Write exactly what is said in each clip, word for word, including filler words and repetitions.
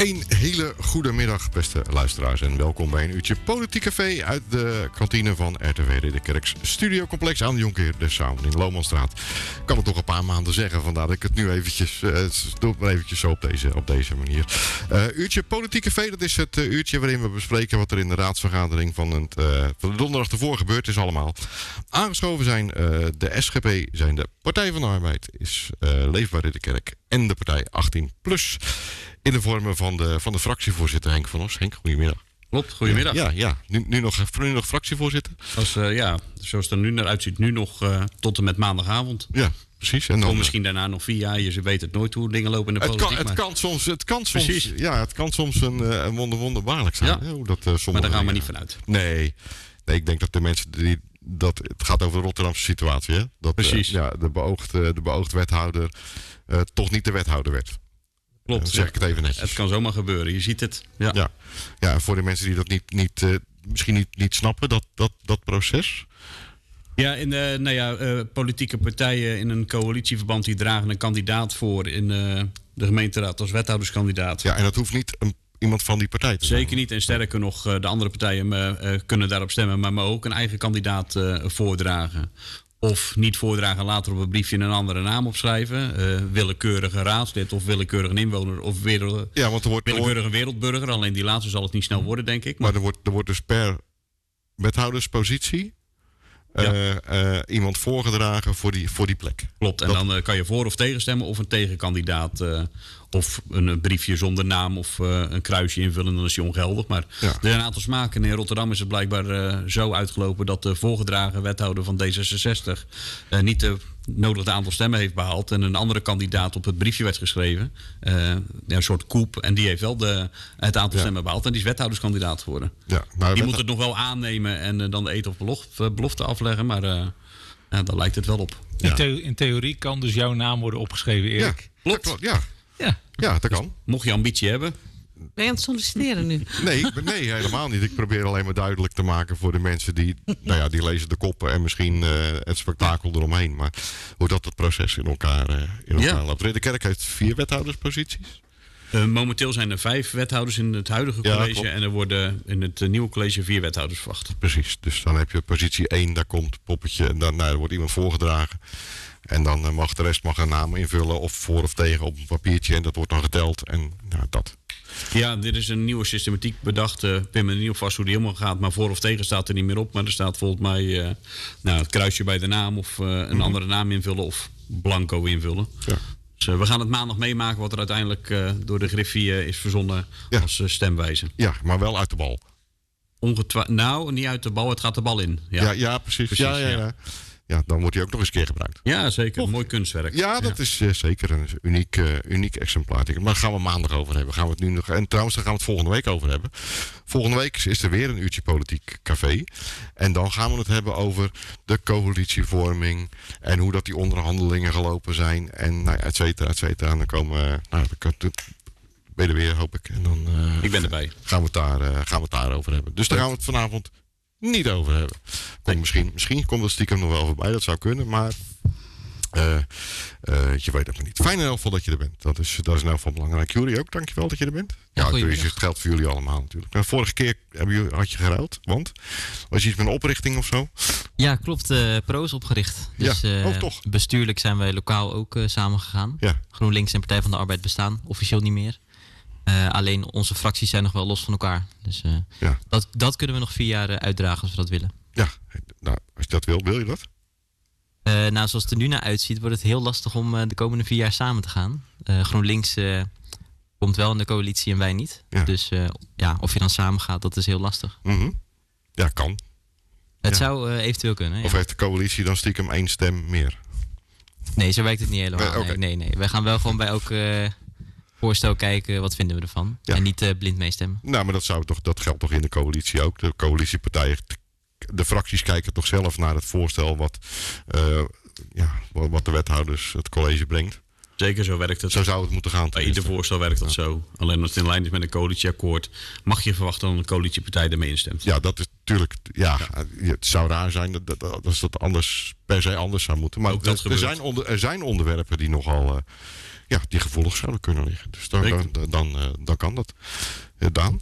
Een hele goede middag, beste luisteraars. En welkom bij een uurtje Politiek Café uit de kantine van R T W Ridderkerks studiocomplex aan de Jonkheer de Samen in Lomanstraat. Ik kan het toch een paar maanden zeggen, vandaar dat ik het nu eventjes, uh, doe het maar eventjes zo op deze, op deze manier. Uh, uurtje Politiek Café, dat is het uh, uurtje waarin we bespreken wat er in de raadsvergadering van, het, uh, van de donderdag ervoor gebeurd is allemaal. Aangeschoven zijn uh, de S G P, zijn de Partij van de Arbeid, is uh, Leefbaar Ridderkerk en de Partij achttien plus. In de vormen van de, van de fractievoorzitter Henk van Os. Henk, goedemiddag. Klopt, goedemiddag. Ja, ja. Nu, nu, nog, nu nog fractievoorzitter? Als, uh, ja, zoals het er nu naar uitziet, nu nog uh, tot en met maandagavond. Ja, precies. En dan, of misschien daarna nog vier jaar. Je weet het nooit hoe dingen lopen in de het politiek. Kan, het, maar... kan soms, het, kan soms, ja, het kan soms een, een wonder wonderbaarlijk zijn. Ja. Hè, hoe dat, uh, maar daar gaan we niet vanuit. Nee. nee, ik denk dat de mensen die... Dat, het gaat over de Rotterdamse situatie. Hè? Dat, Precies. Uh, ja, de, beoogde, de beoogd wethouder uh, toch niet de wethouder werd. Klopt. Dan zeg ik het even netjes. Het kan zomaar gebeuren, je ziet het. Ja, ja. ja voor de mensen die dat niet, niet, uh, misschien niet, niet snappen, dat, dat, dat proces. Ja, in de, nou ja, uh, politieke partijen in een coalitieverband die dragen een kandidaat voor in uh, de gemeenteraad als wethouderskandidaat. Ja, en dat hoeft niet een, iemand van die partij te zijn. Zeker niet. En sterker nog, uh, de andere partijen uh, kunnen daarop stemmen, maar mogen ook een eigen kandidaat uh, voordragen. Of niet voordragen, later op een briefje een andere naam opschrijven. Uh, willekeurige raadslid of willekeurige inwoner of wereld, ja, want er wordt, willekeurige wereldburger. Alleen die laatste zal het niet snel worden, denk ik. Maar, maar er, wordt, er wordt dus per wethouderspositie uh, ja. uh, iemand voorgedragen voor die, voor die plek. Klopt, en dat... dan uh, kan je voor of tegen stemmen of een tegenkandidaat... Uh, of een briefje zonder naam of uh, een kruisje invullen, dan is die ongeldig. Maar ja. er zijn een aantal smaken. In Rotterdam is het blijkbaar uh, zo uitgelopen dat de voorgedragen wethouder van D zesenzestig uh, niet de nodige aantal stemmen heeft behaald. En een andere kandidaat op het briefje werd geschreven. Uh, ja, een soort coup. En die heeft wel de, het aantal ja. stemmen behaald. En die is wethouderskandidaat geworden. Ja, maar die weth... moet het nog wel aannemen en uh, dan de eed of belofte, belofte afleggen. Maar uh, ja, daar lijkt het wel op. Ja. In, the- in theorie kan dus jouw naam worden opgeschreven, Erik. Ja, klopt. Ja. Ja. Ja, dat kan. Dus, mocht je ambitie hebben. Ben je aan het solliciteren nu? Nee, nee, helemaal niet. Ik probeer alleen maar duidelijk te maken voor de mensen die... Nou ja, die lezen de koppen en misschien uh, het spektakel eromheen. Maar hoe dat het proces in elkaar, uh, in elkaar ja. loopt. Ridderkerk heeft vier wethoudersposities. Uh, momenteel zijn er vijf wethouders in het huidige college. Ja, en er worden in het uh, nieuwe college vier wethouders verwacht. Precies. Dus dan heb je positie één, daar komt poppetje. En dan nou, er wordt iemand voorgedragen. En dan uh, mag de rest mag een naam invullen of voor of tegen op een papiertje. En dat wordt dan geteld. En nou, dat. Ja, dit is een nieuwe systematiek bedacht. Ik uh, ben me niet op vast hoe die helemaal gaat. Maar voor of tegen staat er niet meer op. Maar er staat volgens mij uh, nou, het kruisje bij de naam. Of uh, een mm-hmm. andere naam invullen. Of blanco invullen. Ja. Dus uh, we gaan het maandag meemaken wat er uiteindelijk uh, door de Griffie uh, is verzonnen ja. als uh, stemwijze. Ja, maar wel uit de bal. Ongetwa- nou, niet uit de bal. Het gaat de bal in. Ja, ja, ja precies. precies. Ja, ja, ja. ja. Ja, dan wordt hij ook nog eens een keer gebruikt. Ja, zeker. Of, mooi kunstwerk. Ja, dat ja. is uh, zeker een uniek, uh, uniek exemplaar. Maar daar gaan we maandag over hebben. Gaan we het nu nog, en trouwens, daar gaan we het volgende week over hebben. Volgende week is er weer een uurtje Politiek Café. En dan gaan we het hebben over de coalitievorming. En hoe dat die onderhandelingen gelopen zijn. En nou ja, et cetera, et cetera. En dan komen we... Nou, dan ben je er weer, hoop ik. En dan uh, ik ben erbij. Gaan we het daar, uh, gaan we het daarover hebben. Dus daar gaan we het vanavond... niet over hebben. Komt misschien, misschien komt dat stiekem nog wel voorbij, dat zou kunnen, maar uh, uh, je weet het maar niet. Fijn in elk geval dat je er bent. Dat is, dat is in elk geval belangrijk. Jullie ook, dankjewel dat je er bent. Ja, ja het geldt voor jullie allemaal natuurlijk. Maar vorige keer hebben jullie, had je geruild, want was je iets met een oprichting of zo? Ja, klopt. Uh, Pro is opgericht. Dus ja. uh, oh, toch. bestuurlijk zijn wij lokaal ook uh, samengegaan. Ja. GroenLinks en Partij van de Arbeid bestaan officieel niet meer. Uh, alleen onze fracties zijn nog wel los van elkaar. Dus uh, ja. dat, dat kunnen we nog vier jaar uh, uitdragen als we dat willen. Ja, nou, als je dat wil, wil je dat? Uh, nou, zoals het er nu naar uitziet, wordt het heel lastig om uh, de komende vier jaar samen te gaan. Uh, GroenLinks uh, komt wel in de coalitie en wij niet. Ja. Dus uh, ja, of je dan samen gaat, dat is heel lastig. Mm-hmm. Ja, kan. Het ja. zou uh, eventueel kunnen. Of ja. heeft de coalitie dan stiekem één stem meer? Nee, zo werkt het niet helemaal. Nee, okay. nee, nee, nee. Wij gaan wel gewoon bij elke... Uh, voorstel kijken, wat vinden we ervan? Ja. En niet uh, blind meestemmen. Nou, maar dat, zou toch, dat geldt toch in de coalitie ook? De coalitiepartijen, de fracties kijken toch zelf naar het voorstel wat, uh, ja, wat de wethouders het college brengt. Zeker, zo werkt het. Zo zou het moeten gaan. Bij ieder voorstel werkt dat ja. zo. Alleen als het in lijn is met een coalitieakkoord, mag je verwachten dat een coalitiepartij ermee instemt. Ja, dat is natuurlijk. Ja, ja. Het zou raar zijn dat, dat, dat, dat het anders per se anders zou moeten. Maar ook dat er, er, zijn onder, er zijn onderwerpen die nogal. Uh, ja, die gevoelig zouden kunnen liggen. Dus dan, dan, dan, dan, uh, dan kan dat. Uh, Daan?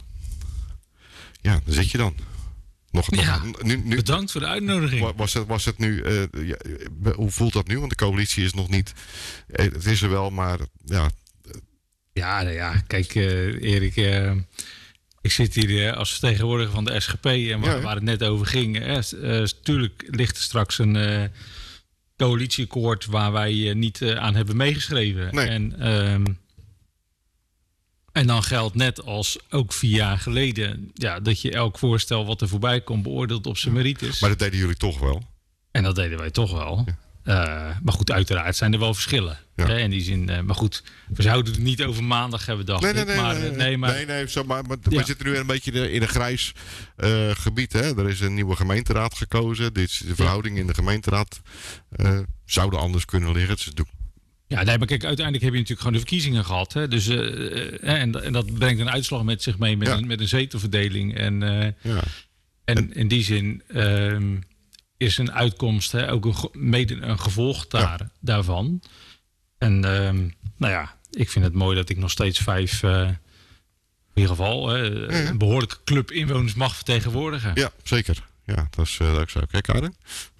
Ja, daar zit je dan. Nog, ja, nog, nu, nu, bedankt voor de uitnodiging. Was het, was het nu, uh, ja, hoe voelt dat nu? Want de coalitie is nog niet, het is er wel, maar ja. Ja, nou ja, kijk uh, Erik, uh, ik zit hier uh, als vertegenwoordiger van de S G P en waar, ja, waar het net over ging. Uh, uh, tuurlijk ligt er straks een uh, coalitieakkoord waar wij uh, niet uh, aan hebben meegeschreven. Nee. En, um, en dan geldt net als ook vier jaar geleden, ja, dat je elk voorstel wat er voorbij komt beoordeelt op zijn merites. Maar dat deden jullie toch wel? En dat deden wij toch wel. Ja. Uh, maar goed, uiteraard zijn er wel verschillen. Ja. Hè, in die zin, uh, maar goed, we zouden het niet over maandag hebben, dacht nee, nee, ik. nee, maar, nee, nee, maar, nee, nee zo, maar, maar ja. we zitten nu een beetje in een grijs uh, gebied. Hè? Er is een nieuwe gemeenteraad gekozen. Dit is de verhouding ja. in de gemeenteraad uh, zouden anders kunnen liggen. Dus doe... Ja, nee, maar kijk, uiteindelijk heb je natuurlijk gewoon de verkiezingen gehad. Hè? Dus, uh, en, en dat brengt een uitslag met zich mee met, ja. een, met een zetelverdeling. En, uh, ja. en, en in die zin uh, is een uitkomst hè, ook een, mede een gevolg daar, ja. daarvan. En uh, nou ja, ik vind het mooi dat ik nog steeds vijf, uh, in ieder geval, uh, ja, ja. een behoorlijke club inwoners mag vertegenwoordigen. Ja, zeker. Ja, dat is, uh, dat is ook. Kijk, Karen,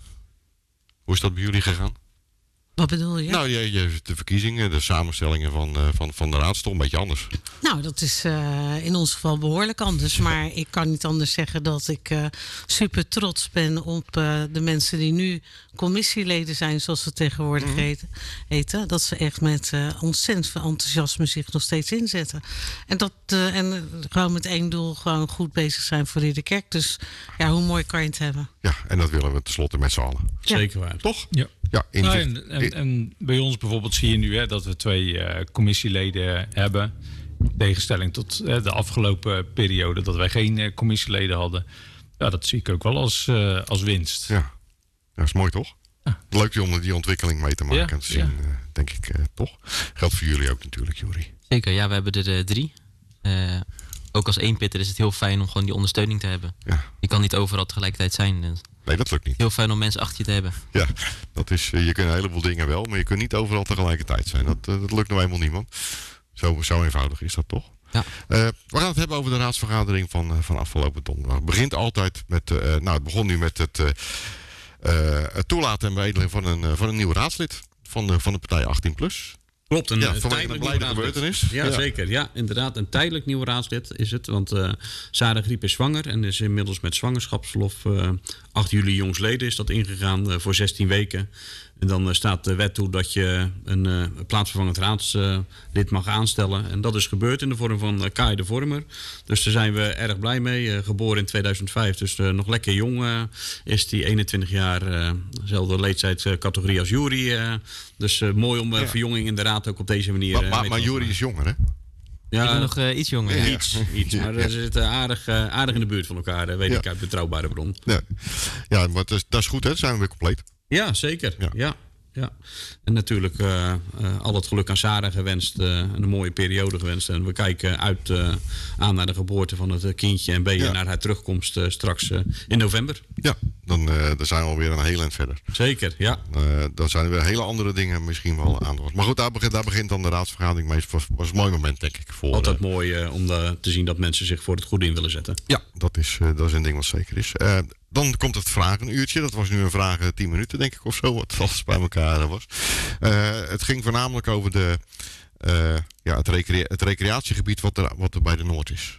hoe is dat bij jullie gegaan? Wat bedoel je? Nou, je, je, de verkiezingen, de samenstellingen van, uh, van, van de raad is toch een beetje anders. Nou, dat is uh, in ons geval behoorlijk anders. Maar ik kan niet anders zeggen dat ik uh, super trots ben op uh, de mensen die nu commissieleden zijn, zoals ze tegenwoordig mm-hmm. heten, heten. Dat ze echt met uh, ontzettend veel enthousiasme zich nog steeds inzetten. En, dat, uh, en uh, gewoon met één doel, gewoon goed bezig zijn voor de kerk. Dus ja, hoe mooi kan je het hebben? Ja, en dat willen we tenslotte met z'n allen. Ja. Zeker waar. Toch? Ja. Ja, nou, en, en, en bij ons bijvoorbeeld zie je nu hè, dat we twee uh, commissieleden hebben. In tegenstelling tot uh, de afgelopen periode dat wij geen uh, commissieleden hadden. Ja, dat zie ik ook wel als, uh, als winst. Ja, dat is mooi toch? Ja. Leuk om die ontwikkeling mee te maken ja, en te zien, ja. uh, denk ik uh, toch? Geldt voor jullie ook natuurlijk, Juri. Zeker, ja, we hebben er uh, drie. Uh, ook als eenpitter is het heel fijn om gewoon die ondersteuning te hebben. Ja. Je kan niet overal tegelijkertijd zijn. Nee, dat lukt niet. Heel fijn om mensen achter je te hebben. Ja, dat is, je kunt een heleboel dingen wel, maar je kunt niet overal tegelijkertijd zijn. Dat, dat lukt nou eenmaal niemand. Zo, zo eenvoudig is dat toch? Ja. Uh, we gaan het hebben over de raadsvergadering van, uh, van afgelopen donderdag. Het begint altijd met, uh, nou het begon nu met het, uh, uh, het toelaten en beëdeling van een, uh, van een nieuw raadslid van de, van de partij achttien plus. Klopt, een, ja, een tijdelijk nieuw raadslid. Ja, ja, zeker. Ja, inderdaad, een tijdelijk nieuw raadslid is het. Want uh, Sarah Griep is zwanger en is inmiddels met zwangerschapsverlof uh, acht juli jongsleden is dat ingegaan uh, voor zestien weken. En dan uh, staat de wet toe dat je een uh, plaatsvervangend raadslid uh, mag aanstellen. En dat is gebeurd in de vorm van uh, Kai de Vormer. Dus daar zijn we erg blij mee. Uh, geboren in tweeduizend vijf, dus uh, nog lekker jong uh, is die eenentwintig jaar. Uh, dezelfde leeftijdscategorie als Juri. Uh, dus uh, mooi om uh, ja. verjonging in de raad ook op deze manier... Maar, maar, maar Juri is jonger, hè? Ja, ik ben nog uh, iets jonger. Ja. Iets, iets. Maar ja. ze zitten aardig, uh, aardig in de buurt van elkaar, uh, weet ja. ik uit betrouwbare bron. Ja, ja maar dat is, dat is goed, hè? Dan zijn we weer compleet. Ja, zeker. Ja. Ja. Ja. En natuurlijk uh, uh, al het geluk aan Sarah gewenst. Uh, een mooie periode gewenst. En we kijken uit uh, aan naar de geboorte van het kindje. En B ja. naar haar terugkomst uh, straks uh, in november. Ja, dan, uh, dan zijn we alweer een heel eind verder. Zeker, ja. Uh, dan zijn er weer hele andere dingen misschien wel aan de orde. Maar goed, daar begint, daar begint dan de raadsvergadering mee. Was, was een mooi moment, denk ik. Voor, Altijd uh, mooi uh, om de, te zien dat mensen zich voor het goede in willen zetten. Ja, dat is, uh, dat is een ding wat zeker is. Uh, Dan komt het vragenuurtje. Dat was nu een vragen tien minuten, denk ik, of zo. Wat alles bij elkaar was. Uh, het ging voornamelijk over de, uh, ja, het, recrea- het recreatiegebied wat er, wat er bij de Noord is.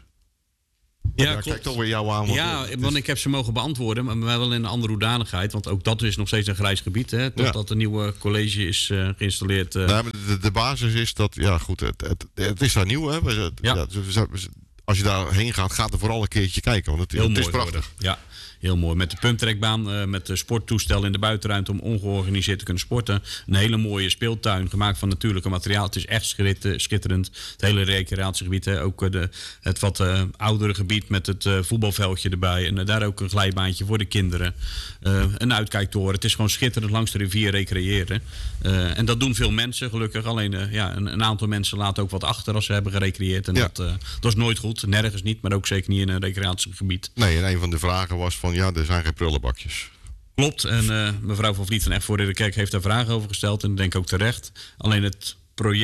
Ja, ja klopt. Kijk toch weer jou aan. Want ja, want is... ik heb ze mogen beantwoorden, maar wel in een andere hoedanigheid. Want ook dat is nog steeds een grijs gebied. Hè, totdat ja. een nieuwe college is uh, geïnstalleerd. Uh. Nou, de, de basis is dat, ja goed, het, het, het is daar nieuw. Hè. We, ja. Ja, als je daarheen gaat, gaat er vooral een keertje kijken. Want het, Heel het mooi is prachtig. Worden. Ja. Heel mooi. Met de pumptrekbaan, uh, met de sporttoestel in de buitenruimte om ongeorganiseerd te kunnen sporten. Een hele mooie speeltuin, gemaakt van natuurlijke materiaal. Het is echt schitterend. Het hele recreatiegebied. Hè. Ook uh, de, het wat uh, oudere gebied met het uh, voetbalveldje erbij. En uh, daar ook een glijbaantje voor de kinderen. Uh, een uitkijktoren. Het is gewoon schitterend langs de rivier recreëren. Uh, en dat doen veel mensen gelukkig. Alleen uh, ja, een, een aantal mensen laten ook wat achter als ze hebben gerecreëerd. En ja. dat, uh, dat is nooit goed. Nergens niet, maar ook zeker niet in een recreatiegebied. Nee, en een van de vragen was van ja, er zijn geen prullenbakjes. Klopt, en uh, mevrouw Van Vliet van Echt voor de Kerk heeft daar vragen over gesteld. En ik denk ook terecht. Alleen het project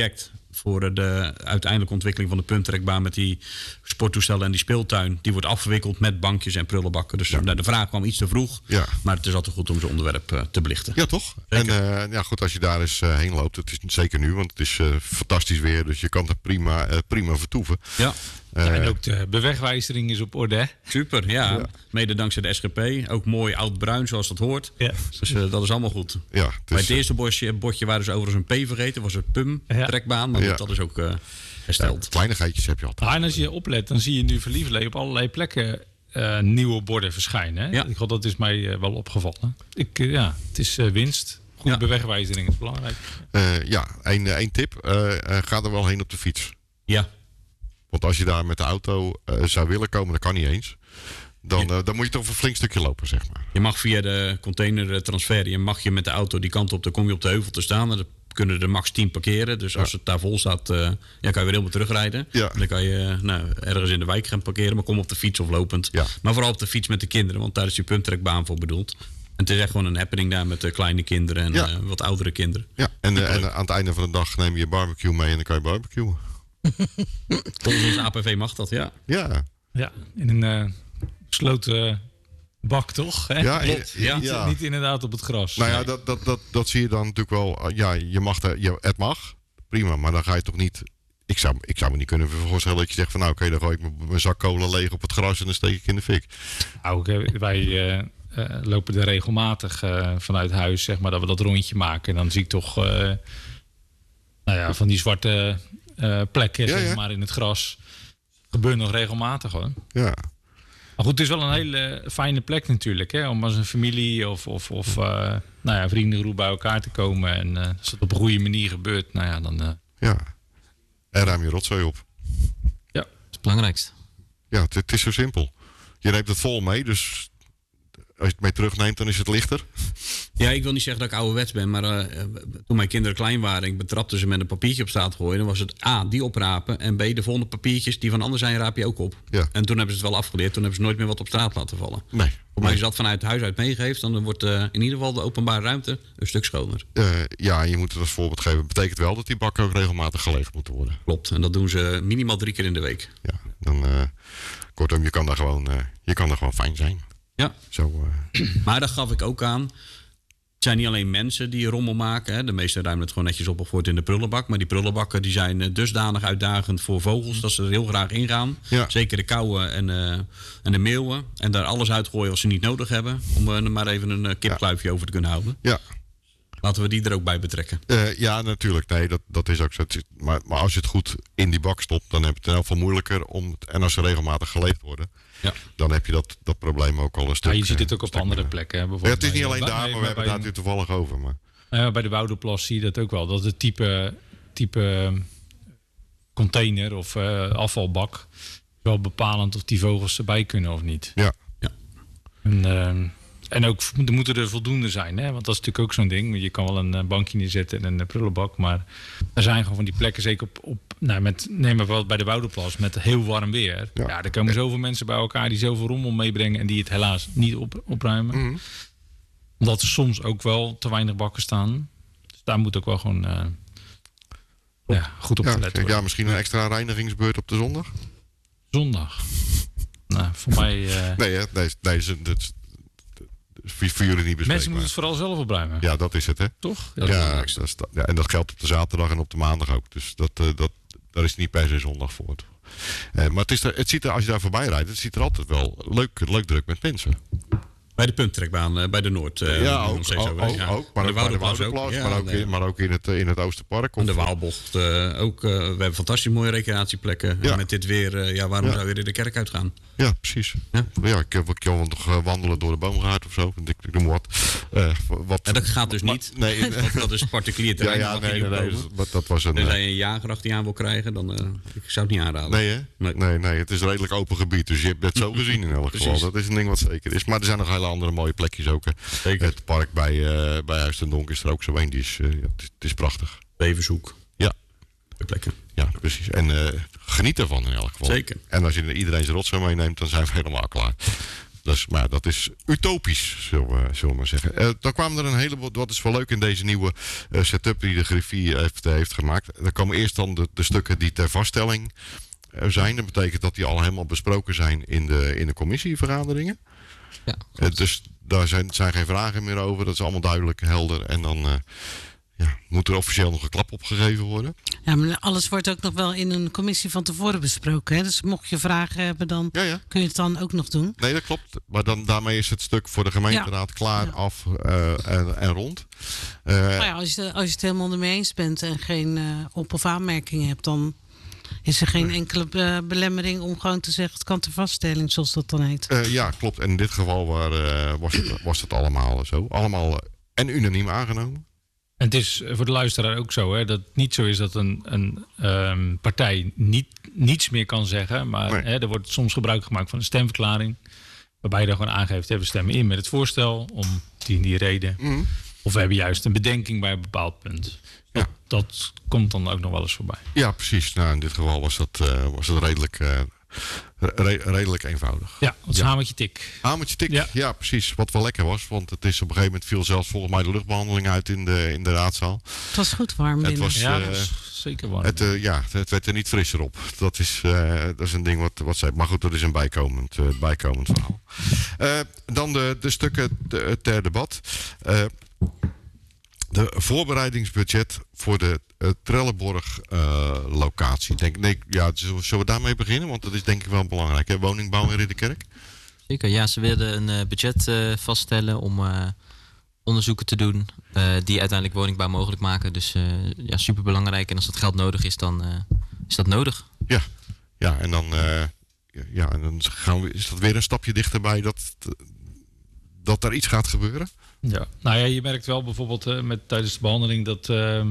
voor de uiteindelijke ontwikkeling van de punttrekbaan met die sporttoestellen en die speeltuin. Die wordt afgewikkeld met bankjes en prullenbakken. Dus ja. de vraag kwam iets te vroeg. Ja. Maar het is altijd goed om zo'n onderwerp uh, te belichten. Ja, toch? Zeker. En uh, ja, goed, als je daar eens uh, heen loopt. Het is zeker nu, want het is uh, fantastisch weer. Dus je kan er prima, uh, prima vertoeven. Ja. Uh, ja, en ook de bewegwijzering is op orde. Hè? Super, ja. ja. Mede dankzij de S G P. Ook mooi oud-bruin zoals dat hoort. Ja. Dus uh, dat is allemaal goed. Ja, het is, Bij het eerste bordje, bordje waren ze overigens een P vergeten. Was het P U M, ja. trekbaan. Maar ja. dat is ook uh, hersteld. Ja, kleinigheidjes heb je altijd. Ah, en als je oplet, dan zie je nu voor Lieverlee op allerlei plekken uh, nieuwe borden verschijnen. Hè? Ja. Ik, dat is mij uh, wel opgevallen. Ik, uh, ja, het is uh, winst. Goede ja. bewegwijzering is belangrijk. Uh, ja, één, één tip. Uh, uh, ga er wel heen op de fiets. Ja. Want als je daar met de auto uh, zou willen komen, dat kan niet eens. Dan, uh, dan moet je toch een flink stukje lopen, zeg maar. Je mag via de containertransfer, je mag je met de auto die kant op, dan kom je op de heuvel te staan. En dan kunnen er max tien parkeren. Dus als ja. het daar vol staat, uh, ja, kan je weer helemaal terugrijden. Ja. Dan kan je uh, nou, ergens in de wijk gaan parkeren, maar kom op de fiets of lopend. Ja. Maar vooral op de fiets met de kinderen, want daar is die punttrekbaan voor bedoeld. En het is echt gewoon een happening daar met de kleine kinderen en ja. uh, wat oudere kinderen. Ja, en, uh, en aan het einde van de dag neem je je barbecue mee en dan kan je barbecuen. Volgens ons A P V mag dat, ja. Ja, ja in een uh, gesloten bak, toch? Hè? Ja, Klopt. Ja. Niet, ja. niet inderdaad op het gras. Nou ja, dat, dat, dat, dat zie je dan natuurlijk wel. Ja, je mag er, je, het mag, prima, maar dan ga je toch niet... Ik zou, ik zou me niet kunnen voorstellen dat je zegt van nou, oké, okay, dan gooi ik mijn zak kolen leeg op het gras en dan steek ik in de fik. Nou, wij uh, uh, lopen er regelmatig uh, vanuit huis, zeg maar, dat we dat rondje maken. En dan zie ik toch uh, nou ja, van die zwarte uh, plekken, ja, zeg ja. maar, in het gras. Gebeurt nog regelmatig, hoor. Ja. Maar goed, het is wel een hele fijne plek natuurlijk, hè, om als een familie of, of, of uh, nou ja, vriendengroep bij elkaar te komen. En uh, als het op een goede manier gebeurt, nou ja, dan... Uh... Ja. En ruim je rotzooi op. Ja, dat is het belangrijkste. Ja, het, het is zo simpel. Je neemt het vol mee, dus als je het mee terugneemt, dan is het lichter. Ja, ik wil niet zeggen dat ik ouderwets ben, maar uh, toen mijn kinderen klein waren, ik betrapte ze met een papiertje op straat gooien, dan was het A, die oprapen, en B, de volgende papiertjes die van anderen zijn, raap je ook op. Ja. En toen hebben ze het wel afgeleerd, toen hebben ze nooit meer wat op straat laten vallen. Nee. Voor mij is dat vanuit huis uit meegeeft, dan wordt uh, in ieder geval de openbare ruimte een stuk schoner. Uh, ja, je moet het als voorbeeld geven. Dat betekent wel dat die bakken ook regelmatig geleegd moeten worden. Klopt, en dat doen ze minimaal drie keer in de week. Ja, dan uh, kortom, je kan daar gewoon, uh, je kan daar gewoon fijn zijn. Ja. Zo, uh... Maar dat gaf ik ook aan. Het zijn niet alleen mensen die rommel maken. Hè. De meeste ruimen het gewoon netjes op of gooit in de prullenbak. Maar die prullenbakken die zijn dusdanig uitdagend voor vogels dat ze er heel graag in gaan. Ja. Zeker de kauwen en, uh, en de meeuwen. En daar alles uitgooien als ze niet nodig hebben. Om er uh, maar even een uh, kipkluifje ja. over te kunnen houden. Ja. Laten we die er ook bij betrekken. Uh, ja, natuurlijk. Nee, dat, dat is ook zo. Maar, maar als je het goed in die bak stopt, dan heb je het in elk geval moeilijker om. En als ze regelmatig geleegd worden. Ja. Dan heb je dat, dat probleem ook al een stuk. Ja, je ziet het ook op andere plekken. Hè? Ja, het is niet alleen bij, daar, maar we hebben het daar nu toevallig over. Maar. Uh, bij de Wouderplas zie je dat ook wel. Dat het type, type container of uh, afvalbak wel bepalend of die vogels erbij kunnen of niet. Ja. ja. En, uh, en ook er moeten er voldoende zijn. Hè? Want dat is natuurlijk ook zo'n ding. Je kan wel een bankje neerzetten en een prullenbak. Maar er zijn gewoon van die plekken, zeker op, op nou, met, neem maar wel bij de Wouderplas, met heel warm weer. Ja, ja er komen zoveel mensen bij elkaar die zoveel rommel meebrengen en die het helaas niet op, opruimen. Mm-hmm. Omdat er soms ook wel te weinig bakken staan. Dus daar moet ook wel gewoon uh, ja, goed op ja, gelet worden. Ja, misschien een extra reinigingsbeurt op de zondag? Zondag? Nou, voor mij... Uh... Nee, hè? nee, nee dat voor jullie niet bespreekbaar. Mensen moeten het vooral zelf opruimen. Ja, dat is het, hè? Toch? Ja, ja, dat is, ja, en dat geldt op de zaterdag en op de maandag ook. Dus dat, uh, dat, daar is niet per se zondag voor. Uh, maar het, is er, het ziet er, als je daar voorbij rijdt, het ziet er altijd wel leuk, leuk druk met mensen. Bij de punttrekbaan, uh, bij de Noord. Uh, ja, ook, ook, ook, ook, ook. Maar ook bij de Wouderplas, ja, maar, ook nee. in, maar ook in het, in het Oosterpark. En de Waalbocht. Uh, ook, uh, we hebben fantastisch mooie recreatieplekken. Ja. Met dit weer, uh, ja, waarom ja. zou je er de kerk uitgaan? Ja, precies. Ja, ja ik, ik kan wel nog wandelen door de boomgaard of zo. Ik, ik noem wat. Uh, wat en dat gaat dus maar, niet. Nee, want dat is particulier terrein. Ja, ja, nee, nee, nee, dat, dat was een... Als je een jager die aan wil krijgen, dan uh, ik zou het niet aanraden. Nee, hè? Nee. nee, nee, het is een redelijk open gebied. Dus je hebt het zo gezien in elk geval. Dat is een ding wat zeker is. Maar er zijn nog hele andere mooie plekjes ook. Zeker. Het park bij, uh, bij Huis ten Donk is er ook zo een. Die is, uh, ja, het, is, het is prachtig. Bevershoek. Ja. De plekken. Ja, precies. En uh, geniet ervan in elk geval. Zeker. En als je iedereen zijn rotzooi meeneemt, dan zijn we helemaal klaar. Dus, maar dat is utopisch, zullen we, zullen we maar zeggen. Uh, dan kwamen er een heleboel, wat is wel leuk in deze nieuwe uh, setup die de griffier heeft, uh, heeft gemaakt. Er komen eerst dan de, de stukken die ter vaststelling uh, zijn. Dat betekent dat die al helemaal besproken zijn in de, in de commissievergaderingen. Ja, uh, dus daar zijn, zijn geen vragen meer over. Dat is allemaal duidelijk, helder. En dan uh, ja, moet er officieel nog een klap opgegeven worden. Ja, maar alles wordt ook nog wel in een commissie van tevoren besproken. Hè? Dus mocht je vragen hebben, dan ja, ja. kun je het dan ook nog doen. Nee, dat klopt. Maar dan, daarmee is het stuk voor de gemeenteraad ja. klaar, ja. af uh, en, en rond. Uh, nou ja, als, je, als je het helemaal ermee eens bent en geen uh, op- of aanmerkingen hebt, dan is er geen nee. enkele be- belemmering om gewoon te zeggen het kan ter vaststelling, zoals dat dan heet. Uh, ja, klopt. En in dit geval waar, uh, was, het, was het allemaal zo. Allemaal uh, en unaniem aangenomen. En het is voor de luisteraar ook zo, hè, dat het niet zo is dat een, een um, partij niet, niets meer kan zeggen. Maar nee. hè, er wordt soms gebruik gemaakt van een stemverklaring. Waarbij je dan gewoon aangeeft, hè, we stemmen in met het voorstel om die en die reden. Mm. Of we hebben juist een bedenking bij een bepaald punt. Ja. Dat, dat komt dan ook nog wel eens voorbij. Ja, precies. Nou, in dit geval was dat, uh, was dat redelijk... Uh, Re- redelijk eenvoudig. Ja, het is ja. hamertje tik. Hamertje tik, ja. ja precies. Wat wel lekker was, want het is op een gegeven moment viel zelfs volgens mij de luchtbehandeling uit in de, in de raadzaal. Het was goed warm binnen. Het was, ja, uh, het was zeker warm. Het, uh, ja, het werd er niet frisser op. Dat is, uh, dat is een ding wat, wat zij. Maar goed, dat is een bijkomend, uh, bijkomend verhaal. Uh, dan de, de stukken de, ter debat. Uh, De voorbereidingsbudget voor de uh, Trelleborg uh, locatie. Denk, nee, ja, zullen we daarmee beginnen? Want dat is denk ik wel belangrijk. Hè? Woningbouw in Ridderkerk? Zeker, ja. Ze wilden een uh, budget uh, vaststellen om uh, onderzoeken te doen uh, die uiteindelijk woningbouw mogelijk maken. Dus uh, ja, super belangrijk. En als dat geld nodig is, dan uh, is dat nodig. Ja, ja en dan, uh, ja, en dan gaan we, is dat weer een stapje dichterbij dat, dat er iets gaat gebeuren? Ja, nou ja, je merkt wel bijvoorbeeld uh, met, tijdens de behandeling dat uh,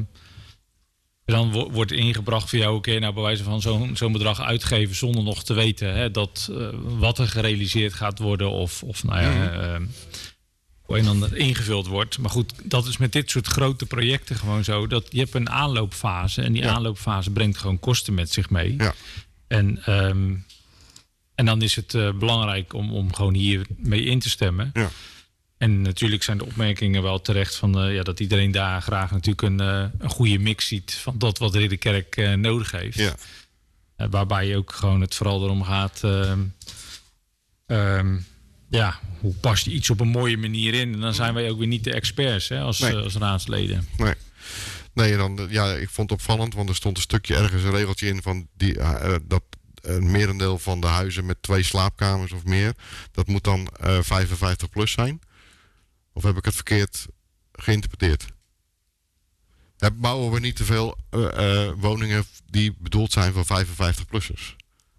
dan wo- wordt ingebracht voor jou, oké, okay, nou bij wijze van zo'n, zo'n bedrag uitgeven zonder nog te weten hè, dat uh, wat er gerealiseerd gaat worden of, of nou ja, uh, hoe een dan ingevuld wordt. Maar goed, dat is met dit soort grote projecten gewoon zo, dat je hebt een aanloopfase en die ja. aanloopfase brengt gewoon kosten met zich mee. Ja. En, um, en dan is het uh, belangrijk om, om gewoon hier mee in te stemmen. Ja. En natuurlijk zijn de opmerkingen wel terecht van uh, ja, dat iedereen daar graag natuurlijk een, uh, een goede mix ziet van dat wat Ridderkerk uh, nodig heeft. Ja. Uh, waarbij je ook gewoon het vooral erom gaat. Uh, um, ja, hoe pas je iets op een mooie manier in? En dan zijn wij ook weer niet de experts hè, als, nee. uh, als raadsleden. Nee. Nee, dan, ja, ik vond het opvallend, want er stond een stukje ergens een regeltje in van die, uh, dat een merendeel van de huizen met twee slaapkamers of meer, dat moet dan uh, vijfenvijftig plus zijn. Of heb ik het verkeerd geïnterpreteerd? Bouwen we niet te veel uh, uh, woningen die bedoeld zijn voor vijfenvijftig-plussers?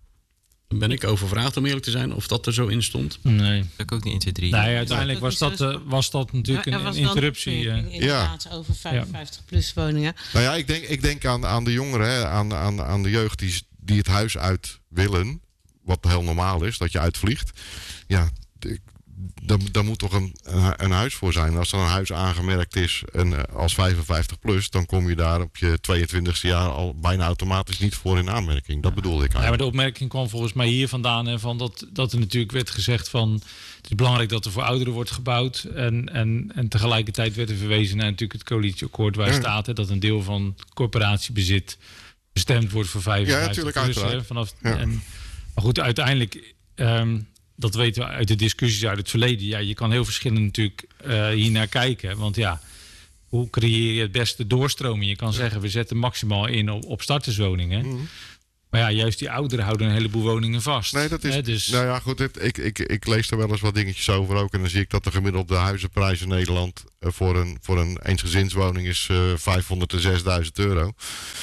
Ben ik overvraagd om eerlijk te zijn of dat er zo in stond? Nee. Dat ik ook niet in twee drie. Nee, uiteindelijk was dat, uh, was dat natuurlijk ja, een, een interruptie. Een uh. inderdaad ja. over vijfenvijftig-plus woningen. Nou ja, ik denk, ik denk aan, aan de jongeren, hè, aan, aan, aan de jeugd die, die het huis uit willen. Wat heel normaal is, dat je uitvliegt. Ja, ik, Dan, dan moet toch een, een huis voor zijn. Als er een huis aangemerkt is en als vijfenvijftig plus, dan kom je daar op je tweeëntwintigste jaar al bijna automatisch niet voor in aanmerking. Dat bedoelde ik eigenlijk. Ja, maar de opmerking kwam volgens mij hier vandaan. Hè, van dat, dat er natuurlijk werd gezegd van het is belangrijk dat er voor ouderen wordt gebouwd. En, en, en tegelijkertijd werd er verwezen naar natuurlijk het coalitieakkoord waar ja. staat hè, dat een deel van corporatiebezit bestemd wordt voor vijfenvijftig ja, plus. Hè, vanaf, ja. en, maar goed, uiteindelijk... Um, dat weten we uit de discussies uit het verleden. Ja, je kan heel verschillend natuurlijk uh, hier naar kijken. Want ja, hoe creëer je het beste doorstroming? Je kan zeggen, we zetten maximaal in op, op starterswoningen. Mm-hmm. Maar ja, juist die ouderen houden een heleboel woningen vast. Nee, dat is... Hè, dus... Nou ja, goed, het, ik, ik, ik lees er wel eens wat dingetjes over ook. En dan zie ik dat de gemiddelde huizenprijs in Nederland... Uh, voor een, voor een eensgezinswoning is uh, vijfhonderd en zesduizend euro.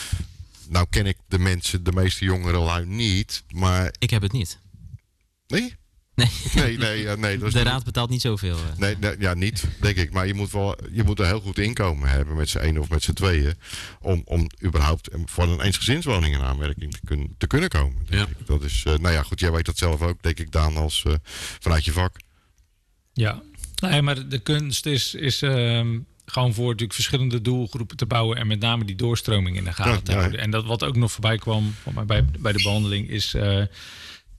Nou ken ik de mensen, de meeste jongeren lui niet, maar... Ik heb het niet. Nee? Nee, nee, nee, nee dat is de raad betaalt niet zoveel. Nee, nee, ja, niet, denk ik. Maar je moet wel, je moet een heel goed inkomen hebben met z'n één of met z'n tweeën. Om, om überhaupt voor een eensgezinswoning in aanmerking te, kun, te kunnen komen. Denk ja. ik. Dat is, uh, nou ja, goed, jij weet dat zelf ook, denk ik, Daan, als uh, vanuit je vak. Ja, nee, maar de kunst is, is uh, gewoon voor natuurlijk verschillende doelgroepen te bouwen. En met name die doorstroming in de gaten ja, te houden. Ja. En dat wat ook nog voorbij kwam van mij bij, bij de behandeling is... Uh,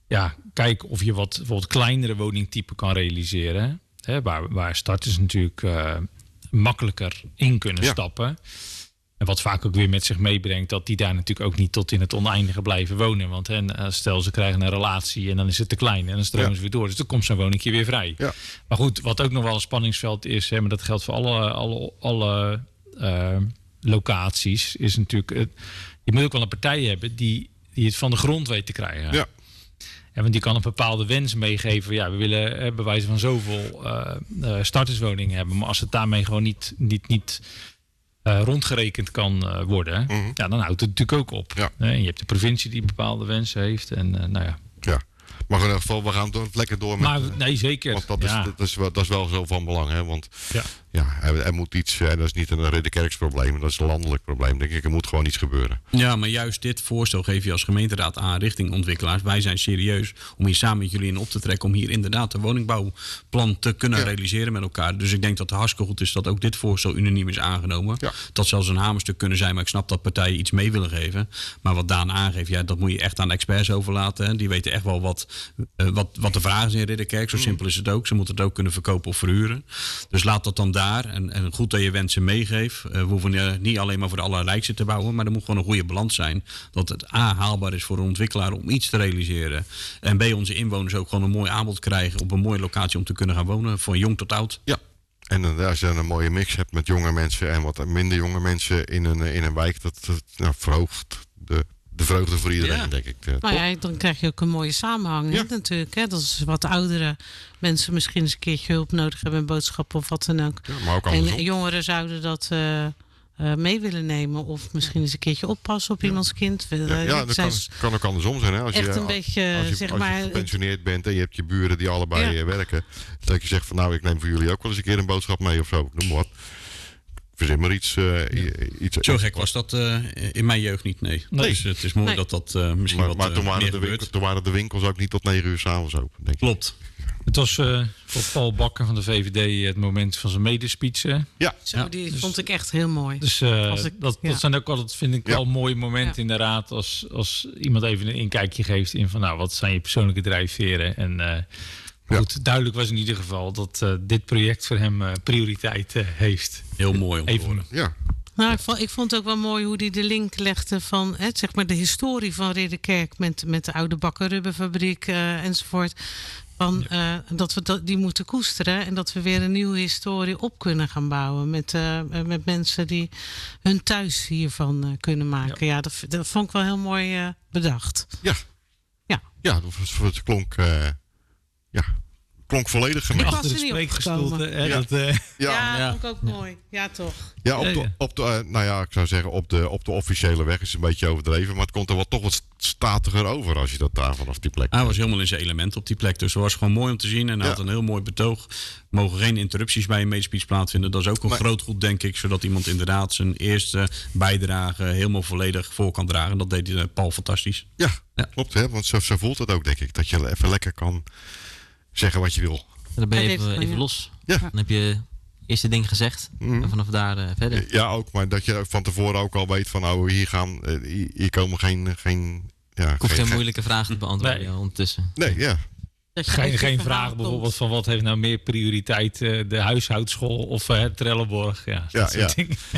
ja, kijken of je wat bijvoorbeeld kleinere woningtypen kan realiseren. Hè, waar, waar starters natuurlijk uh, makkelijker in kunnen ja. stappen. En wat vaak ook weer met zich meebrengt dat die daar natuurlijk ook niet tot in het oneindige blijven wonen. Want hè, stel ze krijgen een relatie en dan is het te klein en dan stromen ja. ze weer door. Dus dan komt zo'n woningje weer vrij. Ja. Maar goed, wat ook nog wel een spanningsveld is, hè, maar dat geldt voor alle, alle, alle uh, locaties, is natuurlijk, uh, je moet ook wel een partij hebben die, die het van de grond weet te krijgen. Ja. En want die kan een bepaalde wens meegeven. Ja, we willen eh, bij wijze van zoveel uh, uh, starterswoningen hebben. Maar als het daarmee gewoon niet, niet, niet uh, rondgerekend kan uh, worden, mm-hmm. ja, dan houdt het natuurlijk ook op. Ja. Uh, en je hebt de provincie die bepaalde wensen heeft. En uh, nou ja. Ja. Maar in ieder geval, we gaan door, lekker door met... Maar, nee, zeker. Want dat is, ja. dat, is wel, dat is wel zo van belang. Hè? Want ja. Ja, er, er moet iets... En dat is niet een Ridderkerksprobleem. Dat is een landelijk probleem, denk ik. Er moet gewoon iets gebeuren. Ja, maar juist dit voorstel geef je als gemeenteraad aan richting ontwikkelaars. Wij zijn serieus om hier samen met jullie in op te trekken. Om hier inderdaad een woningbouwplan te kunnen ja. realiseren met elkaar. Dus ik denk dat het hartstikke goed is dat ook dit voorstel unaniem is aangenomen. Ja. Dat zelfs een hamerstuk kunnen zijn. Maar ik snap dat partijen iets mee willen geven. Maar wat Daan aangeeft, ja, dat moet je echt aan de experts overlaten. Hè. Die weten echt wel wat, uh, wat, wat de vraag is in Ridderkerk. Zo mm. simpel is het ook. Ze moeten het ook kunnen verkopen of verhuren. Dus laat dat dan daar. En, en goed dat je wensen meegeeft. Uh, we hoeven niet alleen maar voor de allerrijkste te bouwen. Maar er moet gewoon een goede balans zijn. Dat het A, haalbaar is voor een ontwikkelaar om iets te realiseren. En B, onze inwoners ook gewoon een mooi aanbod krijgen. Op een mooie locatie om te kunnen gaan wonen. Van jong tot oud. Ja. En als je een mooie mix hebt met jonge mensen en wat minder jonge mensen in een, in een wijk. Dat, dat nou, verhoogt de... De vreugde voor iedereen, ja. denk ik. Nou ja, dan krijg je ook een mooie samenhang ja. hè, natuurlijk. Hè? Dat is wat oudere mensen misschien eens een keertje hulp nodig hebben... met boodschappen of wat dan ook. Ja, maar ook en jongeren zouden dat uh, uh, mee willen nemen... of misschien eens een keertje oppassen op ja. iemands kind. Ja, ja dat kan, kan ook andersom zijn. Hè? Als echt je, een beetje, als je, zeg als je maar, gepensioneerd bent en je hebt je buren die allebei ja. werken... dat je zegt van nou, ik neem voor jullie ook wel eens een keer een boodschap mee of zo. Ik noem maar wat. Verzin maar iets, uh, ja. iets... Zo gek was dat uh, in mijn jeugd niet, nee. nee. Dus het is mooi nee. dat dat uh, misschien maar, wat Maar toen, uh, waren de winkel, toen waren de winkels ook niet tot negen uur 's avonds open, denk ik. Klopt. Het was uh, voor Paul Bakker van de V V D het moment van zijn medespeech. Ja. Zo, die dus, vond ik echt heel mooi. Dus uh, ik, dat, ja. dat zijn ook altijd, vind ik, ja. wel mooie momenten ja. in de raad... Als, als iemand even een inkijkje geeft in van... nou, wat zijn je persoonlijke drijfveren en... Uh, Goed, ja. duidelijk was in ieder geval dat uh, dit project voor hem uh, prioriteit uh, heeft. Heel mooi om te horen. Ja. Nou, ik vond, ik vond het ook wel mooi hoe hij de link legde van hè, zeg maar de historie van Ridderkerk met, met de oude bakkenrubberfabriek uh, enzovoort. Van, uh, dat we dat, die moeten koesteren en dat we weer een nieuwe historie op kunnen gaan bouwen. Met, uh, met mensen die hun thuis hiervan uh, kunnen maken. Ja, ja dat, dat vond ik wel heel mooi uh, bedacht. Ja, ja. ja dat klonk... Uh... Ja, klonk volledig gemeen. Ik was er niet opgekomen. Hè, ja. Dat, uh... ja, ja, ja, dat vond ik ook mooi. Ja, toch. Ja, op de, op de, uh, nou ja, ik zou zeggen, op de, op de officiële weg is het een beetje overdreven. Maar het komt er wel toch wat statiger over als je dat daar vanaf die plek... Hij was helemaal in zijn element op die plek. Dus het was gewoon mooi om te zien. En hij ja. had een heel mooi betoog. Mogen geen interrupties bij een medespeech plaatsvinden. Dat is ook een nee. groot goed, denk ik. Zodat iemand inderdaad zijn eerste bijdrage helemaal volledig voor kan dragen. Dat deed Paul fantastisch. Ja, ja. klopt. Hè? Want zo, zo voelt het ook, denk ik. Dat je even lekker kan... zeggen wat je wil. Dan ben je even, even los. Ja. Dan heb je eerste ding gezegd. Mm. En vanaf daar uh, verder. Ja, ook. Maar dat je van tevoren ook al weet van... oh, hier gaan... Uh, hier komen geen... geen ja, ik hoef geen, geen moeilijke vragen te beantwoorden nee. ja, ondertussen. Nee, ja. Geen, geen vraag bijvoorbeeld van wat heeft nou meer prioriteit, uh, de huishoudschool of uh, Trelleborg. Ja, ja, ja.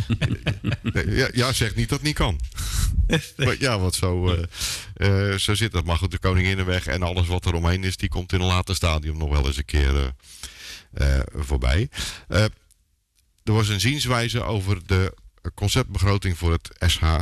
nee, ja, ja, zeg niet dat het niet kan. Nee. Maar ja, wat zo, uh, uh, zo zit dat. Maar goed, de Koninginnenweg en alles wat er omheen is, die komt in een later stadium nog wel eens een keer uh, uh, voorbij. Uh, er was een zienswijze over de conceptbegroting voor het S H.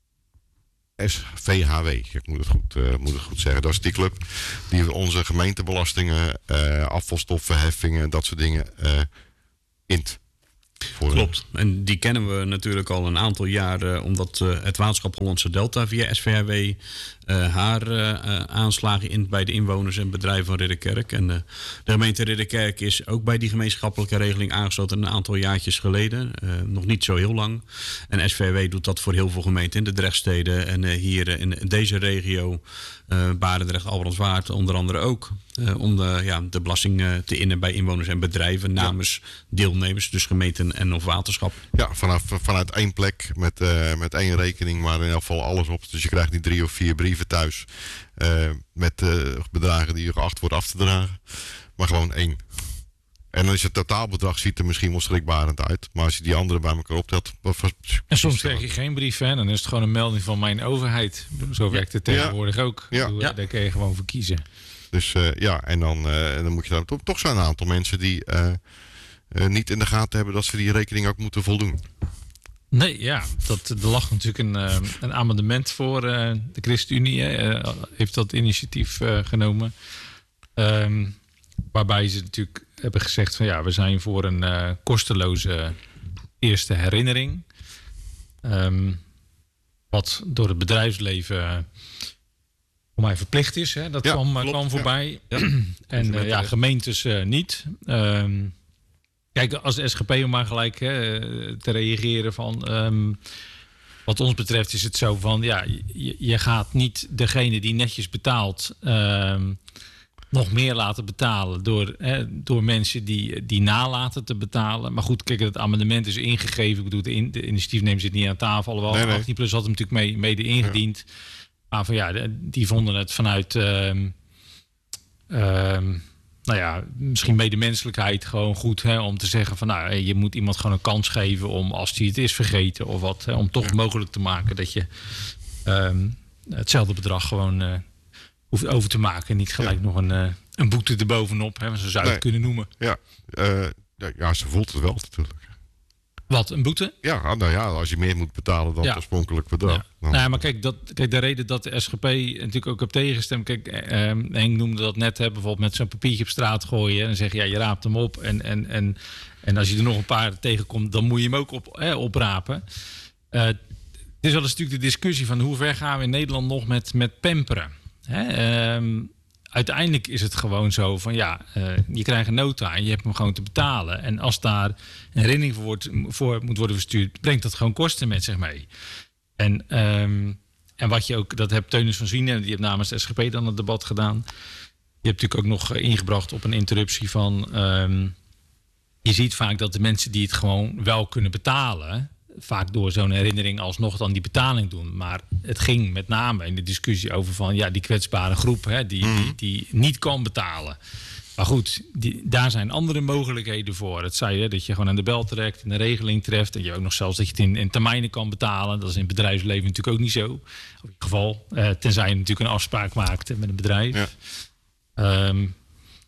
S V H W, ik moet het, goed, uh, moet het goed zeggen. Dat is die club die onze gemeentebelastingen, uh, afvalstoffen, heffingen, dat soort dingen uh, int. Voor Klopt. En die kennen we natuurlijk al een aantal jaren, omdat uh, het waterschap Hollandse Delta via S V H W uh, haar uh, uh, aanslagen in bij de inwoners en bedrijven van Ridderkerk. En uh, de gemeente Ridderkerk is ook bij die gemeenschappelijke regeling aangesloten een aantal jaartjes geleden. Uh, nog niet zo heel lang. En S V H W doet dat voor heel veel gemeenten in de Drechtsteden en uh, hier uh, in deze regio, uh, Barendrecht, Albrandswaard onder andere ook. Uh, om de, ja, de belasting uh, te innen bij inwoners en bedrijven namens ja. deelnemers, dus gemeenten en of waterschap. Ja, vanaf, vanuit één plek met, uh, met één rekening, maar in elk geval alles op. Dus je krijgt niet drie of vier brieven thuis uh, met uh, bedragen die je geacht wordt af te dragen, maar gewoon één. En dan is het totaalbedrag ziet er misschien wel schrikbarend uit. Maar als je die andere bij elkaar optelt... En soms krijg je geen brief, hè? Dan is het gewoon een melding van mijn overheid. Zo werkt het tegenwoordig ja. ook. Ja. Bedoel, ja. Daar kun je gewoon voor kiezen. Dus uh, ja, en dan, uh, dan moet je daar toch, toch zijn een aantal mensen die uh, uh, niet in de gaten hebben dat ze die rekening ook moeten voldoen. Nee, ja. Dat, er lag natuurlijk een, uh, een amendement voor. Uh, de ChristenUnie uh, heeft dat initiatief uh, genomen. Um, waarbij ze natuurlijk hebben gezegd van ja, we zijn voor een uh, kosteloze eerste herinnering. Um, wat door het bedrijfsleven uh, voor mij verplicht is. Hè? Dat ja, kwam, klopt, kwam voorbij. Ja. Ja. En uh, ja, gemeentes uh, niet. Um, kijk, als de S G P om maar gelijk hè, te reageren van... Um, wat ons betreft is het zo van ja, je, je gaat niet degene die netjes betaalt... Um, nog meer laten betalen door, hè, door mensen die, die nalaten te betalen. Maar goed, kijk, het amendement is ingegeven. Ik bedoel, de, in, de initiatiefnemer zit niet aan tafel. Alhoewel, nee, nee. achttien plus had hem natuurlijk mee, mede ingediend. Ja. Maar van ja, die vonden het vanuit... Um, um, nou ja, misschien medemenselijkheid gewoon goed hè, om te zeggen van... nou, je moet iemand gewoon een kans geven om als hij het is vergeten of wat... Hè, om toch ja. mogelijk te maken dat je um, hetzelfde bedrag gewoon... Uh, hoeft over te maken. Niet gelijk ja. nog een, uh, een boete erbovenop. Hè, zo zou je nee. het kunnen noemen. Ja, uh, ja, ze voelt het wel natuurlijk. Wat, een boete? Ja, nou ja, als je meer moet betalen dan ja. het oorspronkelijk bedrag. Ja. Nou ja, maar kijk, dat, kijk, de reden dat de S G P natuurlijk ook op tegengestemd... Kijk, uh, Henk noemde dat net, hè, bijvoorbeeld met zo'n papiertje op straat gooien... en dan zeg je, ja, je raapt hem op. En, en, en, en als je er nog een paar tegenkomt, dan moet je hem ook op, hè, oprapen. Uh, het is wel eens natuurlijk de discussie van... hoe ver gaan we in Nederland nog met, met pamperen? Hè, um, uiteindelijk is het gewoon zo van ja, uh, je krijgt een nota en je hebt hem gewoon te betalen. En als daar een herinnering voor, wordt, voor moet worden verstuurd, brengt dat gewoon kosten met zich mee. En, um, en wat je ook, dat hebt Teunis van Zwienen, die heeft namens de S G P dan het debat gedaan. Je hebt natuurlijk ook nog ingebracht op een interruptie van... Um, je ziet vaak dat de mensen die het gewoon wel kunnen betalen... vaak door zo'n herinnering alsnog dan die betaling doen. Maar het ging met name in de discussie over van... ja, die kwetsbare groep hè, die, mm. die, die niet kan betalen. Maar goed, die, daar zijn andere mogelijkheden voor. Het zei je dat je gewoon aan de bel trekt... en de regeling treft. En je ook nog zelfs dat je het in, in termijnen kan betalen. Dat is in het bedrijfsleven natuurlijk ook niet zo. Of in ieder geval, eh, tenzij je natuurlijk een afspraak maakt met een bedrijf. Ja. Um,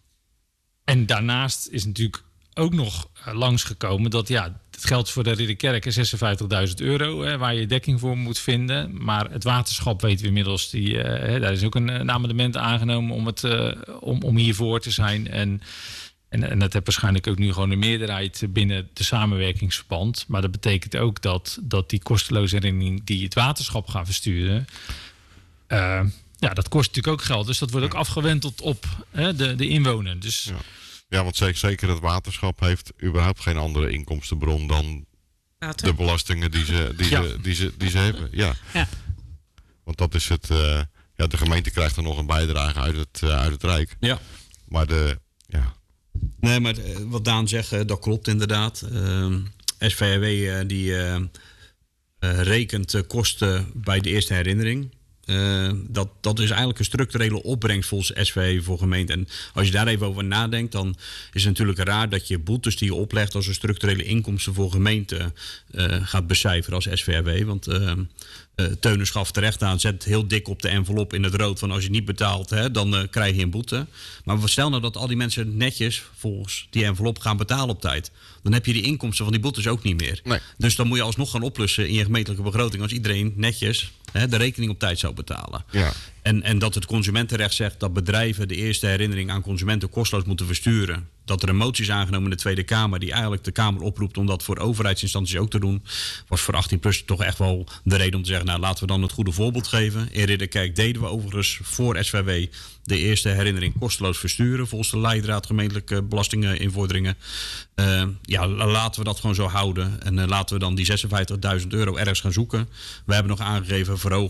en daarnaast is natuurlijk ook nog uh, langsgekomen dat... ja, het geldt voor de Ridderkerk zesenvijftigduizend euro, hè, waar je dekking voor moet vinden. Maar het waterschap weten we inmiddels, die, uh, hè, daar is ook een, een amendement aangenomen om, het, uh, om, om hiervoor te zijn. En, en, en dat heeft waarschijnlijk ook nu gewoon een meerderheid binnen de samenwerkingsverband. Maar dat betekent ook dat, dat die kosteloze herinnering die het waterschap gaat versturen... Uh, ja, dat kost natuurlijk ook geld. Dus dat wordt ook afgewenteld op hè, de, de inwoner. Dus... Ja. Ja, want zeker het waterschap heeft überhaupt geen andere inkomstenbron dan Water. de belastingen die ze, die, ja. ze, die, ze, die ze hebben. Ja. ja. Want dat is het. Uh, ja, de gemeente krijgt er nog een bijdrage uit het, uh, uit het Rijk. Ja. Maar de. Ja. Nee, maar wat Daan zegt, uh, dat klopt inderdaad. Uh, S V R W uh, die uh, uh, rekent uh, kosten bij de eerste herinnering. Uh, dat, dat is eigenlijk een structurele opbrengst volgens S V W voor gemeenten. En als je daar even over nadenkt, dan is het natuurlijk raar dat je boetes die je oplegt als een structurele inkomsten voor gemeenten uh, gaat becijferen als S V R W. Want uh, uh, Teunis gaf terecht aan, zet heel dik op de envelop in het rood van als je niet betaalt, hè, dan uh, krijg je een boete. Maar stel nou dat al die mensen netjes volgens die envelop gaan betalen op tijd. Dan heb je die inkomsten van die boetes ook niet meer. Nee. Dus dan moet je alsnog gaan oplossen in je gemeentelijke begroting als iedereen netjes hè, de rekening op tijd zou betalen. Ja. En, en dat het consumentenrecht zegt dat bedrijven de eerste herinnering aan consumenten kosteloos moeten versturen. Dat er een motie is aangenomen in de Tweede Kamer die eigenlijk de Kamer oproept om dat voor overheidsinstanties ook te doen. Was voor achttien plus toch echt wel de reden om te zeggen, nou laten we dan het goede voorbeeld geven. In Ridderkerk deden we overigens voor S V W de eerste herinnering kosteloos versturen volgens de leidraad gemeentelijke belastinginvorderingen. Uh, ja, laten we dat gewoon zo houden. En uh, laten we dan die zesenvijftigduizend euro ergens gaan zoeken. We hebben nog aangegeven verhoog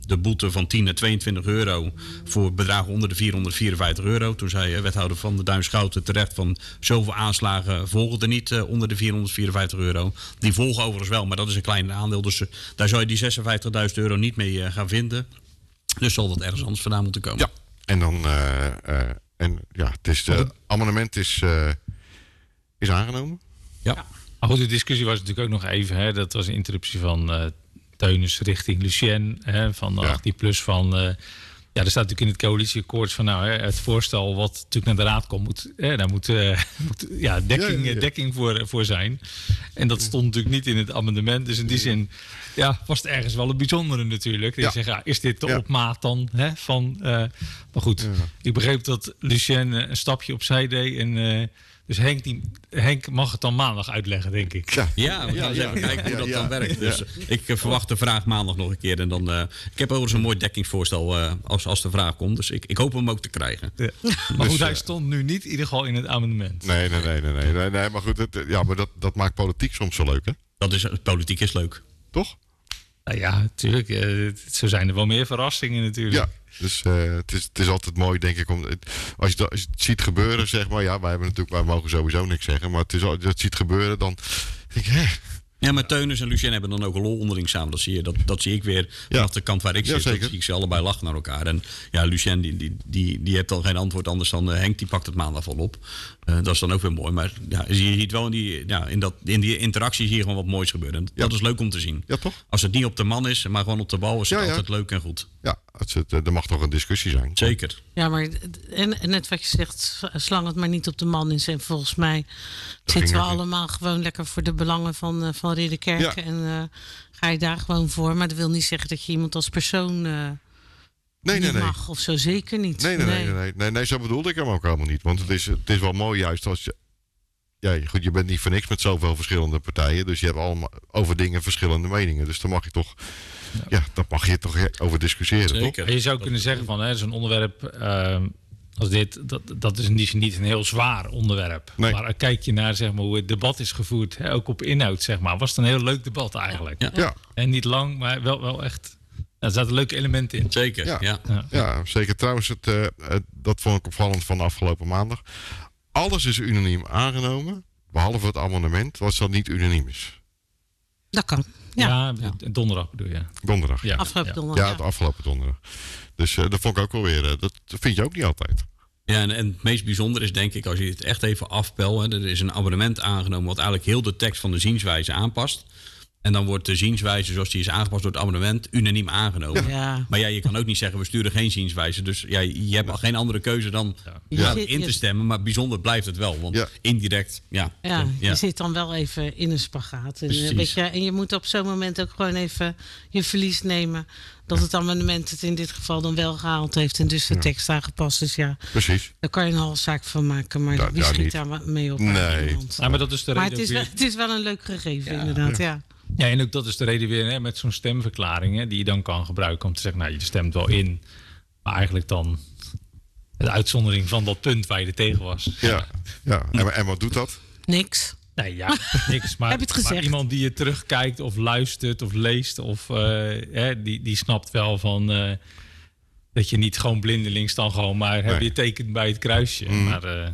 de boete van tien naar tweeëntwintig euro voor bedragen onder de vierhonderdvierenvijftig euro. Toen zei uh, wethouder van de Duin-Schouten terecht van zoveel aanslagen volgen er niet uh, onder de vierhonderdvierenvijftig euro. Die volgen overigens wel, maar dat is een klein aandeel. Dus uh, daar zou je die zesenvijftigduizend euro niet mee uh, gaan vinden. Dus zal dat ergens anders vandaan moeten komen. Ja, en dan... Uh, uh, en ja, het is, het amendement is, uh, is aangenomen. Ja. ja. Maar goed, de discussie was natuurlijk ook nog even. Hè, dat was een interruptie van uh, Teunis richting Lucien. Hè, van de ja. achttien plus van... Uh, ja, er staat natuurlijk in het coalitieakkoord van... nou, hè, het voorstel wat natuurlijk naar de raad komt... moet, hè, daar moet, uh, moet ja, dekking, ja, ja, ja. dekking voor, voor zijn. En dat stond natuurlijk niet in het amendement. Dus in die zin ja, was het ergens wel een bijzondere natuurlijk. Ja. Zeggen, ja, is dit de ja. op maat dan? Hè, van, uh, maar goed, ja. ik begreep dat Lucien een stapje opzij deed... en uh, dus Henk, die, Henk mag het dan maandag uitleggen, denk ik. Ja, ja we gaan ja, ja, kijken hoe ja, dat ja, dan werkt. Dus ja. ik uh, verwacht de vraag maandag nog een keer. En dan, uh, ik heb overigens een mooi dekkingsvoorstel uh, als, als de vraag komt. Dus ik, ik hoop hem ook te krijgen. Ja. Maar dus, goed, hij stond nu niet in ieder geval in het amendement. Nee, nee, nee. nee, nee, nee, nee maar goed, het, ja, maar dat, dat maakt politiek soms zo leuk, hè? Dat is, politiek is leuk. Toch? Nou ja, natuurlijk. Uh, zo zijn er wel meer verrassingen natuurlijk. Ja. Dus uh, het, is, het is altijd mooi, denk ik, om als je, dat, als je het ziet gebeuren, zeg maar, ja, wij hebben natuurlijk, wij mogen sowieso niks zeggen, maar het is, als je het ziet gebeuren, dan denk ik, hè. Ja, maar Teunis en Lucien hebben dan ook een lol onderling samen. Dat zie je, dat, dat zie ik weer vanaf ja. de kant waar ik zit. Ja, dat zie ik ze allebei lachen naar elkaar. En ja, Lucien die, die, die, die heeft al geen antwoord anders dan uh, Henk, die pakt het maandag wel op. Uh, dat is dan ook weer mooi. Maar ja, je ziet wel in die, ja, in, dat, in die interactie zie je gewoon wat moois gebeuren. En dat ja. is leuk om te zien. Ja, toch? Als het niet op de man is, maar gewoon op de bal, is het ja, ja. altijd leuk en goed. Ja, het, het, er mag toch een discussie zijn. Zeker. Ja, maar en, en net wat je zegt, slang het maar niet op de man is. En volgens mij dat zitten we allemaal niet. Gewoon lekker voor de belangen van, uh, van Ridderkerk. Ja. En uh, ga je daar gewoon voor. Maar dat wil niet zeggen dat je iemand als persoon uh, nee, niet nee, nee. mag. Of zo zeker niet. Nee, nee, nee. nee, nee, nee, nee zo bedoelde ik hem ook helemaal niet. Want het is, het is wel mooi juist als je... Ja, goed, je bent niet voor niks met zoveel verschillende partijen. Dus je hebt allemaal over dingen verschillende meningen. Dus dan mag je toch... Ja, ja daar mag je toch over discussiëren, zeker. toch? Je zou kunnen zeggen van, hè, zo'n onderwerp... Uh, als dit, dat, dat is in die zin niet een heel zwaar onderwerp. Nee. Maar kijk je naar zeg maar, hoe het debat is gevoerd, hè, ook op inhoud, zeg maar, was het een heel leuk debat eigenlijk. Ja. Ja. En niet lang, maar wel, wel echt. Er zaten leuke elementen in. Zeker. Ja, ja. ja. ja zeker. Trouwens, het, uh, het, dat vond ik opvallend van afgelopen maandag. Alles is unaniem aangenomen, behalve het amendement, wat dan niet unaniem is. Dat kan. Ja, ja, ja. Donderdag bedoel je? Donderdag. Ja. Afgelopen donderdag. Ja, de afgelopen donderdag. Dus uh, dat vond ik ook wel weer. Uh, dat vind je ook niet altijd. Ja, en, en het meest bijzonder is denk ik, als je het echt even afpelt, er is een abonnement aangenomen wat eigenlijk heel de tekst van de zienswijze aanpast. En dan wordt de zienswijze zoals die is aangepast door het amendement unaniem aangenomen. Ja. Maar ja, je kan ook niet zeggen we sturen geen zienswijze. Dus ja, je hebt al geen andere keuze dan ja. in te stemmen. Maar bijzonder blijft het wel. Want ja. indirect, ja. Ja, ja. Je zit dan wel even in een spagaat. En, weet je, en je moet op zo'n moment ook gewoon even je verlies nemen. Dat het amendement het in dit geval dan wel gehaald heeft. En dus de ja. tekst aangepast is. Ja. Precies. Daar kan je een half zaak van maken. Maar da, wie schiet niet. daar mee op? Nee. Ja, maar dat is de reden maar het is, wel, het is wel een leuk gegeven ja. inderdaad. Ja. ja. Ja, en ook dat is de reden weer hè, met zo'n stemverklaring hè, die je dan kan gebruiken om te zeggen, nou je stemt wel in, maar eigenlijk dan de uitzondering van dat punt waar je er tegen was. Ja, ja. En, en wat doet dat? Niks. Nee, ja, niks. Maar, Heb je het gezegd? Maar iemand die je terugkijkt of luistert of leest, of, uh, hè, die, die snapt wel van uh, dat je niet gewoon blindelings dan gewoon maar nee. heb je tekent bij het kruisje. Mm. Maar, uh,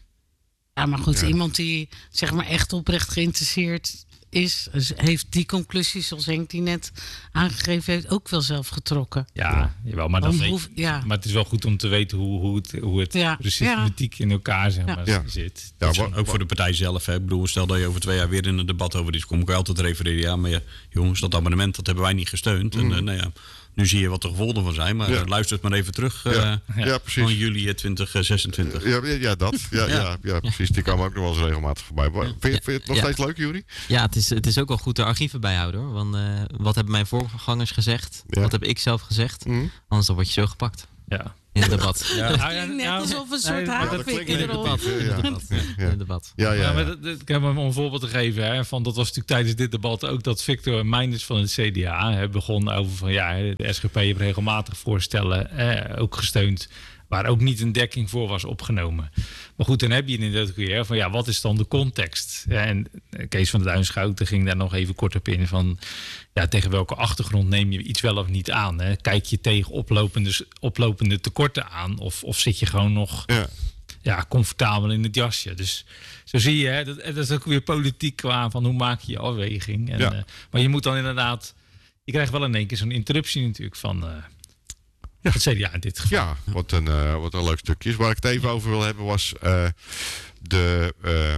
ja, maar goed, ja. iemand die zeg maar echt oprecht geïnteresseerd is, heeft die conclusies, zoals Henk die net aangegeven heeft, ook wel zelf getrokken. Ja, jawel, maar, dat weet, ja. maar het is wel goed om te weten hoe, hoe het, hoe het ja. de systematiek ja. in elkaar zeg maar, ja. zit. Ja, maar, ook voor de partij zelf. Hè. Ik bedoel, stel dat je over twee jaar weer in een debat over iets komt, kan je altijd refereren. Ja, maar ja, jongens, dat amendement dat hebben wij niet gesteund. Mm. En uh, nou ja, nu zie je wat de gevolgen van zijn, maar ja. luister het maar even terug. Uh, ja. Ja, precies. Van juli twintig zesentwintig. Ja, ja, dat. Ja, ja. Ja, ja, precies. Die komen ook nog wel eens regelmatig voorbij. Vind je, vind je het nog ja. steeds leuk, Juri? Ja, het is, het is ook wel goed de archieven bijhouden hoor. Want uh, wat hebben mijn voorgangers gezegd? Ja. Wat heb ik zelf gezegd? Mm. Anders dan word je zo gepakt. Ja. In het debat. Ja. Dat klinkt net alsof een soort haarpik in het debat. In het debat. Ja, ja, ja. Maar dat, dat, ik heb hem om een voorbeeld te geven. Hè, van, dat was natuurlijk tijdens dit debat ook dat Victor Meinders van het C D A hè, begon over van ja, de S G P heeft regelmatig voorstellen, eh, ook gesteund waar ook niet een dekking voor was opgenomen. Maar goed, dan heb je inderdaad weer van ja, wat is dan de context? Ja, en Kees van der Duinschoten ging daar nog even kort op in van ja, tegen welke achtergrond neem je iets wel of niet aan? Hè? Kijk je tegen oplopende, oplopende tekorten aan of, of zit je gewoon nog ja. Ja, comfortabel in het jasje? Dus zo zie je, hè, dat, dat is ook weer politiek qua van hoe maak je je afweging. En, ja. uh, maar je moet dan inderdaad, je krijgt wel in één keer zo'n interruptie natuurlijk van uh, ja. het C D A in dit geval. Ja, wat een, uh, wat een leuk stukje is. Waar ik het even over wil hebben was uh, de, uh,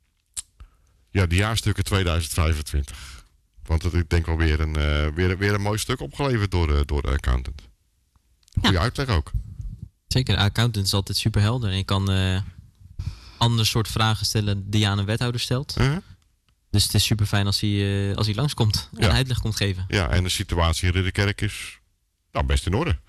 ja, de jaarstukken tweeduizend vijfentwintig. Want dat, ik denk wel weer een, uh, weer, weer een mooi stuk opgeleverd door de, door de accountant. Goeie ja. uitleg ook. Zeker, de accountant is altijd super helder. En je kan uh, ander soort vragen stellen die je aan een wethouder stelt. Uh-huh. Dus het is super fijn als hij, uh, als hij langskomt en ja. uitleg komt geven. Ja, en de situatie in Ridderkerk is nou, best in orde.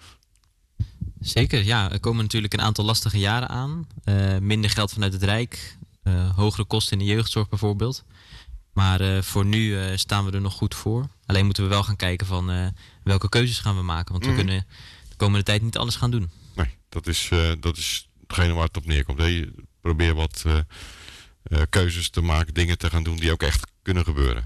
Zeker, ja. Er komen natuurlijk een aantal lastige jaren aan. Uh, minder geld vanuit het Rijk. Uh, hogere kosten in de jeugdzorg bijvoorbeeld. Maar uh, voor nu uh, staan we er nog goed voor. Alleen moeten we wel gaan kijken van uh, welke keuzes gaan we maken. Want mm. we kunnen de komende tijd niet alles gaan doen. Nee, dat is, uh, dat is hetgene waar het op neerkomt. Hè? Je probeer wat uh, uh, keuzes te maken, dingen te gaan doen die ook echt kunnen gebeuren.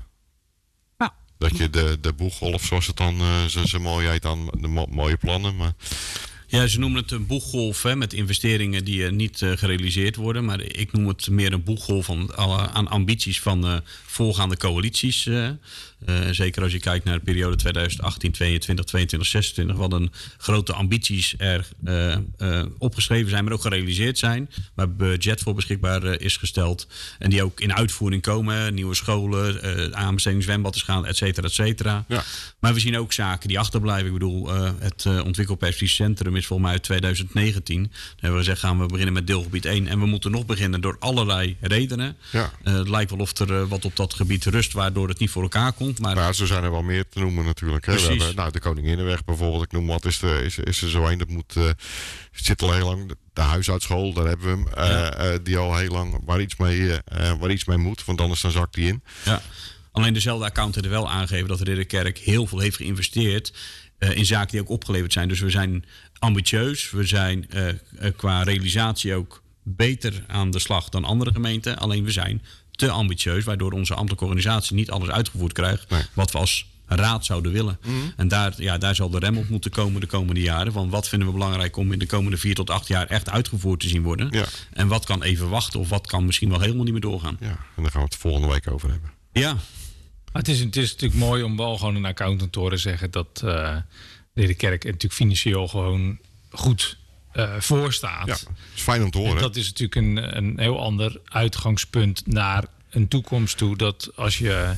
Ja. Dat je de, de boeggolf, zoals het dan uh, zo, zo mooi heet, dan de mo- mooie plannen. Maar ja, ze noemen het een boeggolf hè, met investeringen die uh, niet uh, gerealiseerd worden. Maar ik noem het meer een boeggolf van, uh, aan ambities van uh, voorgaande coalities. Uh, uh, zeker als je kijkt naar de periode tweeduizend achttien, tweeëntwintig, tweeëntwintig, zesentwintig. Wat een grote ambities er uh, uh, opgeschreven zijn, maar ook gerealiseerd zijn. Waar budget voor beschikbaar uh, is gesteld. En die ook in uitvoering komen. Nieuwe scholen, uh, aanbesteding zwembad is gaan, et cetera, et cetera. Ja. Maar we zien ook zaken die achterblijven. Ik bedoel, uh, het uh, ontwikkelperspectiefcentrum is volgens mij uit tweeduizend negentien. Dan hebben we gezegd, gaan we beginnen met deelgebied één. En we moeten nog beginnen door allerlei redenen. Ja. Uh, het lijkt wel of er uh, wat op dat gebied rust, waardoor het niet voor elkaar komt. Maar nou, zo zijn er wel meer te noemen natuurlijk. Hè. We hebben, nou, de Koninginnenweg bijvoorbeeld, ik noem wat, is er, is, is er zo een. Dat moet, uh, zit al heel lang. De huisartsschool, daar hebben we hem. Uh, ja. uh, die al heel lang, waar iets mee, uh, waar iets mee moet. Want anders dan zakt die in. Ja. Alleen dezelfde accountant er wel aangegeven dat Ridderkerk heel veel heeft geïnvesteerd uh, in zaken die ook opgeleverd zijn. Dus we zijn ambitieus. We zijn uh, qua realisatie ook beter aan de slag dan andere gemeenten. Alleen we zijn te ambitieus, waardoor onze ambtelijke organisatie niet alles uitgevoerd krijgt nee. wat we als raad zouden willen. Mm-hmm. En daar, ja, daar zal de rem op moeten komen de komende jaren. Van wat vinden we belangrijk om in de komende vier tot acht jaar echt uitgevoerd te zien worden. Ja. En wat kan even wachten of wat kan misschien wel helemaal niet meer doorgaan. Ja, en daar gaan we het volgende week over hebben. Ja. Maar het, is, het is natuurlijk mooi om wel gewoon een accountant te horen zeggen dat uh, de kerk natuurlijk financieel gewoon goed uh, voor staat. Ja, dat is fijn om te horen. En dat is natuurlijk een, een heel ander uitgangspunt naar een toekomst toe. Dat als je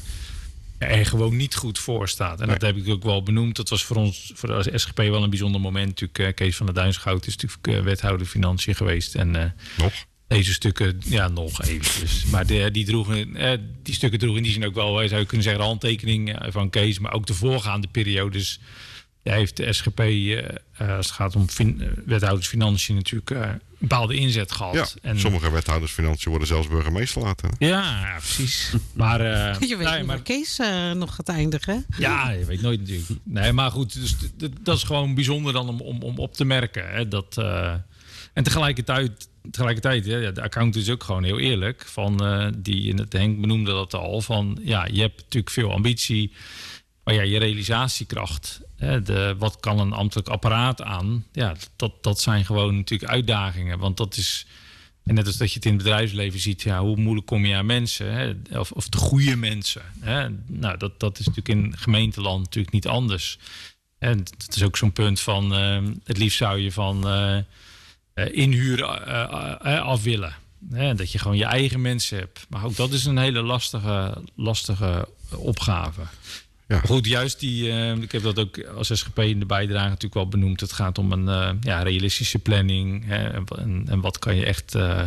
er gewoon niet goed voor staat. En nee. dat heb ik ook wel benoemd. Dat was voor ons, voor de S G P wel een bijzonder moment. Natuurlijk, uh, Kees van der Duinschoten is natuurlijk uh, wethouder financiën geweest. En, uh, Nog? Deze stukken, ja, nog eventjes. Maar de, die, droegen, eh, die stukken droegen in die zin ook wel, zou je kunnen zeggen, de handtekening van Kees. Maar ook de voorgaande periodes. Ja, heeft de S G P, uh, als het gaat om fin- wethouders financiën, natuurlijk uh, een bepaalde inzet gehad. Ja, en sommige wethouders financiën worden zelfs burgemeester laten. Ja, ja, precies. Maar, uh, je weet nee, niet maar Kees uh, nog gaat eindigen. Ja, je weet nooit natuurlijk. Nee, maar goed, dus d- d- dat is gewoon bijzonder dan om, om, om op te merken. Hè, dat, uh, en tegelijkertijd... Tegelijkertijd, ja, de account is ook gewoon heel eerlijk. Van, uh, die in het Henk benoemde dat al. Van ja, je hebt natuurlijk veel ambitie. Maar ja, je realisatiekracht. Hè, de, wat kan een ambtelijk apparaat aan? Ja, dat, dat zijn gewoon natuurlijk uitdagingen. Want dat is. En net als dat je het in het bedrijfsleven ziet. Ja, hoe moeilijk kom je aan mensen? Hè? Of, of de goede mensen. Hè? Nou, dat, dat is natuurlijk in gemeenteland natuurlijk niet anders. En het is ook zo'n punt van. Uh, het liefst zou je van. Uh, Uh, inhuren uh, uh, af willen. Hè, dat je gewoon je eigen mensen hebt. Maar ook dat is een hele lastige, lastige opgave. Ja. Maar goed, juist die... Uh, ik heb dat ook als S G P in de bijdrage natuurlijk wel benoemd. Het gaat om een uh, ja, realistische planning. Hè, en, en wat kan je echt uh,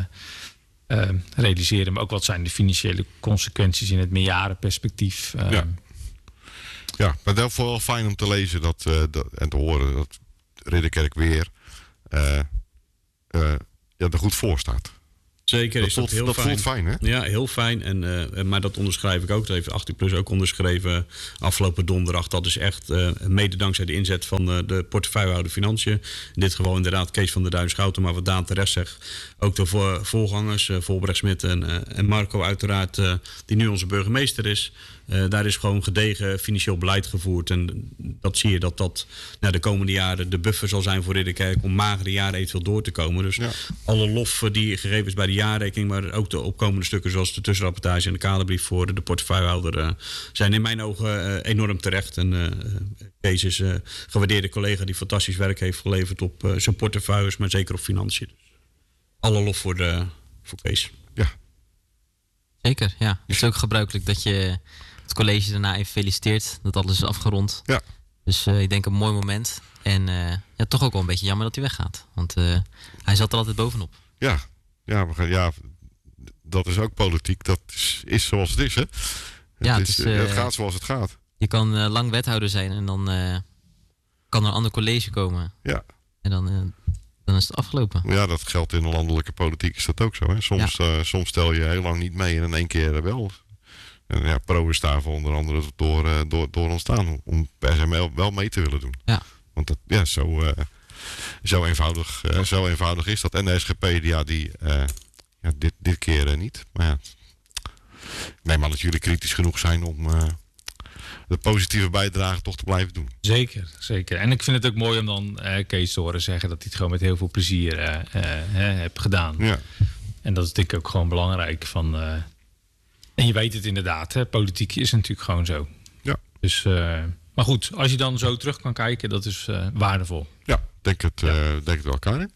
uh, realiseren. Maar ook wat zijn de financiële consequenties in het meerjarenperspectief. Uh, ja. ja, maar het is wel fijn om te lezen dat, uh, dat, en te horen dat Ridderkerk weer... Uh, Uh, ja, er goed voor staat. Zeker, dat is voelt, dat heel dat fijn. voelt fijn, hè? Ja, heel fijn. En, uh, maar dat onderschrijf ik ook. Dat heeft achttien plus ook onderschreven afgelopen donderdag. Dat is echt uh, mede dankzij de inzet van uh, de portefeuillehouder Financiën. In dit geval inderdaad Kees van der Duin-Schouten. Maar wat Daan terecht zegt, ook de vo- voorgangers, uh, Volbrecht Smit en, uh, en Marco uiteraard, uh, die nu onze burgemeester is. Uh, daar is gewoon gedegen financieel beleid gevoerd. En dat zie je dat dat nou, de komende jaren de buffer zal zijn voor Ridderkerk om magere jaren eventueel door te komen. Dus ja. alle lof die gegeven is bij de jaarrekening, maar ook de opkomende stukken zoals de tussenrapportage en de kaderbrief voor de portefeuillehouder uh, zijn in mijn ogen uh, enorm terecht. En uh, Kees is een uh, gewaardeerde collega die fantastisch werk heeft geleverd op uh, zijn portefeuilles, maar zeker op financiën. Dus alle lof voor, de, voor Kees. Ja. Zeker, ja. Het is ook gebruikelijk dat je het college daarna even feliciteert. Dat alles is afgerond. Ja. Dus uh, ik denk een mooi moment. En uh, ja, toch ook wel een beetje jammer dat hij weggaat. Want uh, hij zat er altijd bovenop. Ja, ja, we gaan, ja dat is ook politiek. Dat is, is zoals het is, hè? Het, ja, is, het, is, uh, het gaat zoals het gaat. Je kan uh, lang wethouder zijn en dan uh, kan er een ander college komen. Ja. En dan, uh, dan is het afgelopen. Ja, dat geldt in de landelijke politiek is dat ook zo, hè? Soms, ja. uh, soms stel je heel lang niet mee en in één keer wel. En ja, Pro is daarvoor onder andere door, uh, door, door ontstaan. Om per se wel mee te willen doen. Ja. Want dat, ja, zo, uh, zo, eenvoudig, uh, zo eenvoudig is dat. En de S G P, ja, die uh, ja, dit, dit keer uh, niet. Maar ja, ik neem aan dat jullie kritisch genoeg zijn om uh, de positieve bijdrage toch te blijven doen. Zeker, zeker. En ik vind het ook mooi om dan uh, Kees te horen zeggen dat hij het gewoon met heel veel plezier uh, uh, hè, heeft gedaan. Ja. En dat is denk ik ook gewoon belangrijk. Van, uh, en je weet het inderdaad, hè, politiek is natuurlijk gewoon zo. Ja. Dus, uh, maar goed, als je dan zo terug kan kijken, dat is uh, waardevol. Ja, denk het, uh, ja. denk het wel, Karin.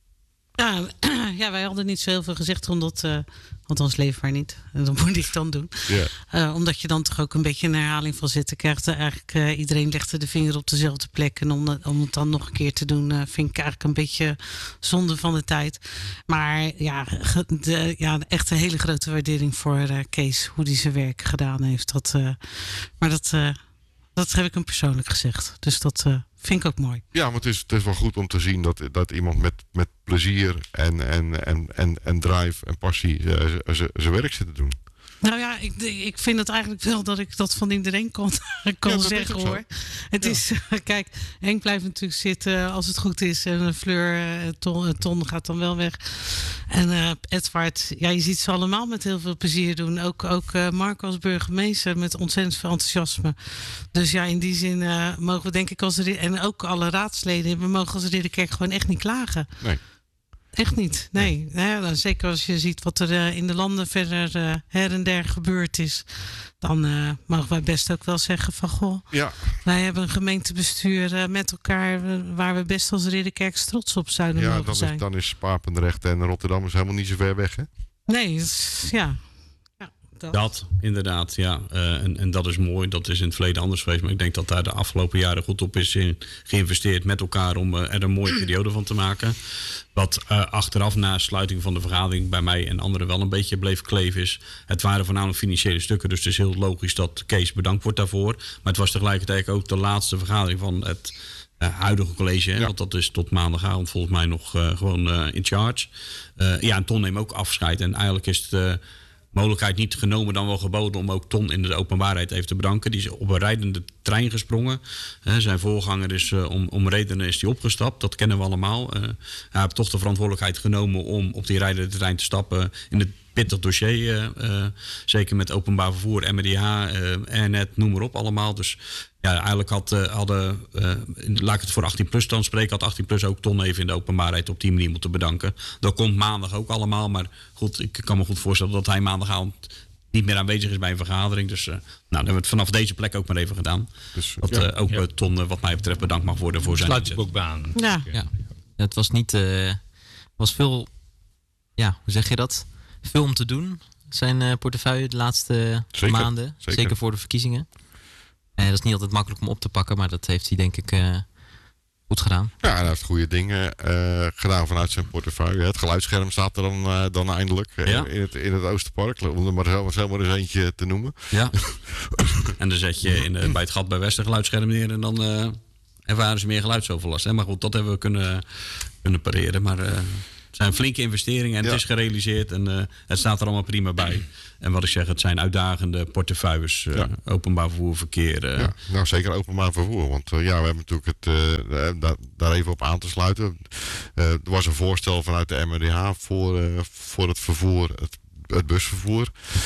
Ja, ja, wij hadden niet zo heel veel gezegd, omdat, uh, althans leefbaar niet. En dat moet ik dan doen. Yeah. Uh, omdat je dan toch ook een beetje een herhaling van zitten krijgt. Uh, eigenlijk uh, iedereen legde de vinger op dezelfde plek. En om, om het dan nog een keer te doen, uh, vind ik eigenlijk een beetje zonde van de tijd. Maar ja, de, ja echt een hele grote waardering voor uh, Kees. Hoe hij zijn werk gedaan heeft. Dat, uh, maar dat, uh, dat heb ik hem persoonlijk gezegd. Dus dat... Uh, vind ik ook mooi. Ja, maar het is, het is wel goed om te zien dat, dat iemand met, met plezier en, en, en, en, en drive en passie zijn werk zit te doen. Nou ja, ik, ik vind het eigenlijk wel dat ik dat van iedereen kan, kan ja, zeggen hoor. Het ja. is, kijk, Henk blijft natuurlijk zitten als het goed is. En Fleur, Ton, Ton gaat dan wel weg. En uh, Edward, ja, je ziet ze allemaal met heel veel plezier doen. Ook, ook uh, Marco als burgemeester met ontzettend veel enthousiasme. Dus ja, in die zin uh, mogen we denk ik als... En ook alle raadsleden, we mogen als Ridderkerk gewoon echt niet klagen. Nee. Echt niet, nee. Ja, dan zeker als je ziet wat er uh, in de landen verder uh, her en der gebeurd is. Dan uh, mogen wij best ook wel zeggen van... Goh, ja. wij hebben een gemeentebestuur uh, met elkaar... Uh, waar we best als Ridderkerk trots op zouden ja, mogen dan zijn. Ja, dan is Papendrecht en Rotterdam is helemaal niet zo ver weg, hè? Nee, is, ja... Dat. dat, inderdaad, ja. Uh, en, en dat is mooi. Dat is in het verleden anders geweest. Maar ik denk dat daar de afgelopen jaren goed op is in geïnvesteerd met elkaar om uh, er een mooie periode van te maken. Wat uh, achteraf na sluiting van de vergadering bij mij en anderen wel een beetje bleef kleven is. Het waren voornamelijk financiële stukken. Dus het is heel logisch dat Kees bedankt wordt daarvoor. Maar het was tegelijkertijd ook de laatste vergadering van het uh, huidige college. Hè, ja. Want dat is tot maandagavond volgens mij nog uh, gewoon uh, in charge. Uh, ja, en Ton neemt ook afscheid. En eigenlijk is het... Uh, mogelijkheid niet genomen dan wel geboden om ook Ton in de openbaarheid even te bedanken. Die is op een rijdende trein gesprongen. Uh, zijn voorganger is uh, om, om redenen is die opgestapt. Dat kennen we allemaal. Uh, hij heeft toch de verantwoordelijkheid genomen om op die rijdende trein te stappen in het pittig dossier. Uh, uh, zeker met openbaar vervoer, M R D H, uh, Airnet, noem maar op allemaal. Dus ja, eigenlijk had, uh, hadden, uh, laat ik het voor achttien plus dan spreken, had achttien plus ook Ton even in de openbaarheid op die manier moeten bedanken. Dat komt maandag ook allemaal, maar goed, ik kan me goed voorstellen dat hij maandagavond niet meer aanwezig is bij een vergadering. Dus uh, nou, dan hebben we het vanaf deze plek ook maar even gedaan. Dus, dat ja, uh, ook ja. Ton uh, wat mij betreft bedankt mag worden voor zijn sluit ik ook baan. Ja. ja. Het was niet, uh, was veel, ja, hoe zeg je dat? Veel om te doen. Zijn uh, portefeuille de laatste zeker, maanden. Zeker. zeker voor de verkiezingen. Uh, dat is niet altijd makkelijk om op te pakken, maar dat heeft hij denk ik uh, goed gedaan. Ja, hij heeft goede dingen uh, gedaan vanuit zijn portefeuille. Het geluidsscherm staat er dan, uh, dan eindelijk uh, ja. in, het, in het Oosterpark. Om er maar zelf, zelf maar eens eentje te noemen. Ja. En dan zet je in de, bij het gat bij West een geluidsscherm neer en dan uh, ervaren ze meer geluidsoverlast. Hè? Maar goed, dat hebben we kunnen, kunnen pareren. Maar uh, zijn flinke investeringen en ja. het is gerealiseerd en uh, het staat er allemaal prima bij. En wat ik zeg, het zijn uitdagende portefeuilles, uh, ja. openbaar vervoer, verkeer. Uh. Ja, nou zeker openbaar vervoer, want uh, ja, we hebben natuurlijk het uh, daar, daar even op aan te sluiten. Uh, er was een voorstel vanuit de M R D H voor, uh, voor het vervoer, het, het busvervoer.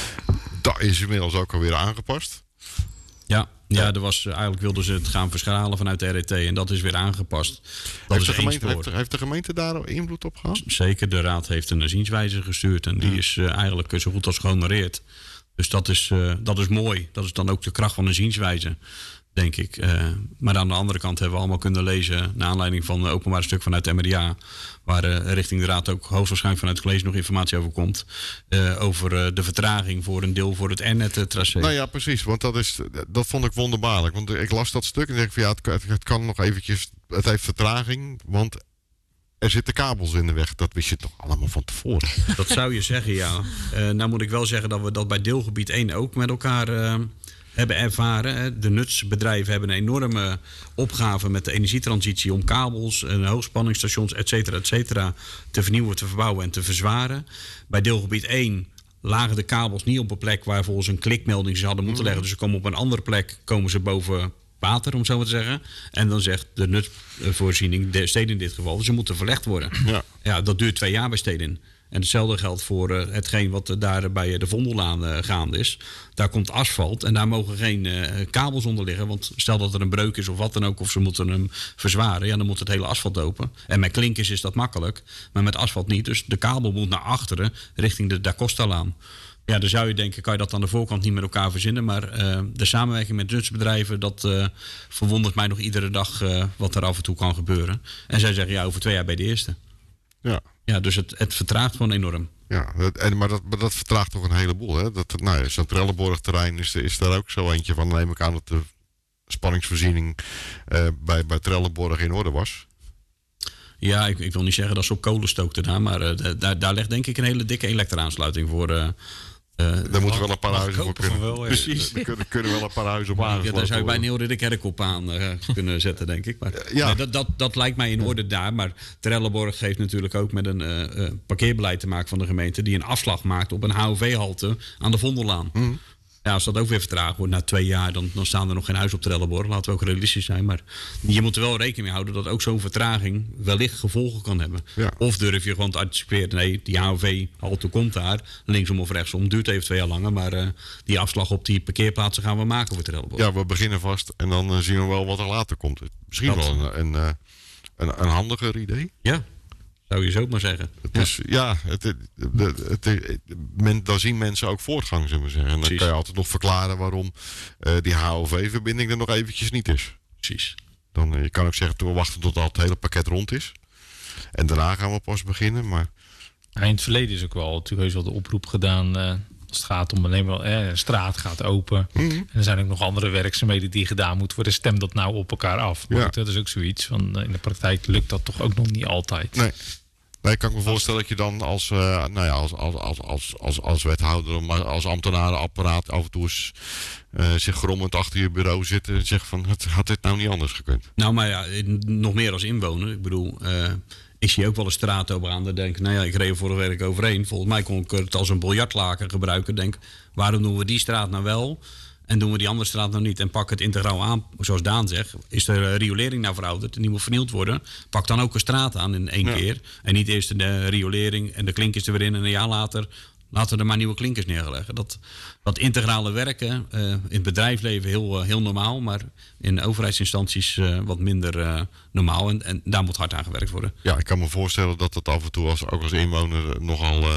Dat is inmiddels ook alweer aangepast. Ja. Ja, er was, eigenlijk wilden ze het gaan verschalen vanuit de R E T en dat is weer aangepast. Dat heeft, is de gemeente, heeft, de, heeft de gemeente daar invloed op gehad? Zeker, de raad heeft een zienswijze gestuurd en die ja. is uh, eigenlijk zo goed als gehonoreerd. Dus dat is, uh, dat is mooi. Dat is dan ook de kracht van een zienswijze, denk ik. Uh, maar aan de andere kant hebben we allemaal kunnen lezen, naar aanleiding van een openbaar stuk vanuit de M R D A, waar uh, richting de raad ook hoogstwaarschijnlijk vanuit het college nog informatie over komt. Uh, over uh, de vertraging voor een deel voor het R net-tracé. Nou ja, precies. Want dat, is, dat vond ik wonderbaarlijk. Want ik las dat stuk en dacht van ja, het, het kan nog eventjes. Het heeft vertraging, want er zitten kabels in de weg. Dat wist je toch allemaal van tevoren? Dat zou je zeggen, ja. Uh, nou moet ik wel zeggen dat we dat bij deelgebied één ook met elkaar Uh, hebben ervaren. De nutsbedrijven hebben een enorme opgave met de energietransitie om kabels en hoogspanningsstations, et cetera, et cetera, te vernieuwen, te verbouwen en te verzwaren. Bij deelgebied één lagen de kabels niet op een plek waar volgens een klikmelding ze hadden moeten leggen. Dus ze komen op een andere plek, komen ze boven water, om zo maar te zeggen. En dan zegt de nutsvoorziening, de Stedin in dit geval, ze moeten verlegd worden. Ja, ja dat duurt twee jaar bij Stedin. En hetzelfde geldt voor uh, hetgeen wat uh, daar bij de Vondellaan uh, gaande is. Daar komt asfalt en daar mogen geen uh, kabels onder liggen. Want stel dat er een breuk is of wat dan ook, of ze moeten hem verzwaren, ja, dan moet het hele asfalt open. En met klinkers is dat makkelijk, maar met asfalt niet. Dus de kabel moet naar achteren, richting de Da Costa-laan. Ja, dan zou je denken, kan je dat aan de voorkant niet met elkaar verzinnen. Maar uh, de samenwerking met nutsbedrijven, dat uh, verwondert mij nog iedere dag uh, wat er af en toe kan gebeuren. En zij zeggen, ja, over twee jaar bij de eerste. Ja. Ja, dus het, het vertraagt gewoon enorm. Ja, dat, en, maar, dat, maar dat vertraagt toch een heleboel. Hè? Dat, nou ja, zo'n Trelleborg-terrein is, is daar ook zo eentje van. Dan neem ik aan dat de spanningsvoorziening uh, bij, bij Trelleborg in orde was. Ja, ik, ik wil niet zeggen dat ze op kolen stookten daar, maar uh, daar, daar ligt denk ik een hele dikke elektra-aansluiting voor. Uh, Uh, daar moeten wel een paar huizen voor kunnen. Wel, ja. Precies. Daar kunnen, kunnen wel een paar huizen op aangesloten. Ja, daar zou je bijna heel de kerk op aan uh, kunnen zetten, denk ik. Maar, ja. nee, dat, dat, dat lijkt mij in orde daar. Maar Trelleborg heeft natuurlijk ook met een uh, uh, parkeerbeleid te maken van de gemeente, die een afslag maakt op een H O V-halte aan de Vondellaan. Mm. Ja, als dat ook weer vertraagd wordt na twee jaar, dan, dan staan er nog geen huis op Trelleborg. Laten we ook realistisch zijn. Maar je moet er wel rekening mee houden dat ook zo'n vertraging wellicht gevolgen kan hebben. Ja. Of durf je gewoon te anticiperen, nee, die H O V-halte komt daar, linksom of rechtsom, duurt even twee jaar langer. Maar uh, die afslag op die parkeerplaatsen gaan we maken voor Trelleborg. Ja, we beginnen vast en dan uh, zien we wel wat er later komt. Misschien dat. wel een, een, een, een, een handiger idee. Ja. Zou je zo maar zeggen. Het is, ja, het, het, het, het, het, men, dan zien mensen ook voortgang, zullen we zeggen. En dan Precies. kan je altijd nog verklaren waarom uh, die H O V-verbinding er nog eventjes niet is. Precies. Dan, uh, je kan ook zeggen, we wachten tot het hele pakket rond is. En daarna gaan we pas beginnen. Maar... Ja, in het verleden is ook wel natuurlijk wel de oproep gedaan. Uh, als het gaat om alleen wel, eh, een straat gaat open. Mm-hmm. En er zijn ook nog andere werkzaamheden die gedaan moeten worden. Stem dat nou op elkaar af. Maar ja. goed, dat is ook zoiets. Van, uh, in de praktijk lukt dat toch ook nog niet altijd. Nee. Nee, ik kan me voorstellen dat je dan als, uh, nou ja, als, als, als, als, als, als wethouder, maar als ambtenarenapparaat af en toe eens uh, zich grommend achter je bureau zit en zegt van, het had dit nou niet anders gekund? Nou, maar ja, nog meer als inwoner. Ik bedoel, uh, ik zie ook wel een straat over aan en denk, nou ja, ik reed vorige week overheen. Volgens mij kon ik het als een biljartlaken gebruiken. Denk, waarom doen we die straat nou wel? En doen we die andere straat nou niet en pak het integraal aan, zoals Daan zegt. Is de riolering nou verouderd en die moet vernield worden? Pak dan ook een straat aan in één ja. keer. En niet eerst de riolering en de klinkers er weer in en een jaar later laten we er maar nieuwe klinkers neerleggen. Dat, dat integrale werken, uh, in het bedrijfsleven heel, uh, heel normaal, maar in overheidsinstanties uh, wat minder uh, normaal. En, en daar moet hard aan gewerkt worden. Ja, ik kan me voorstellen dat het af en toe als, ook als inwoner nogal uh,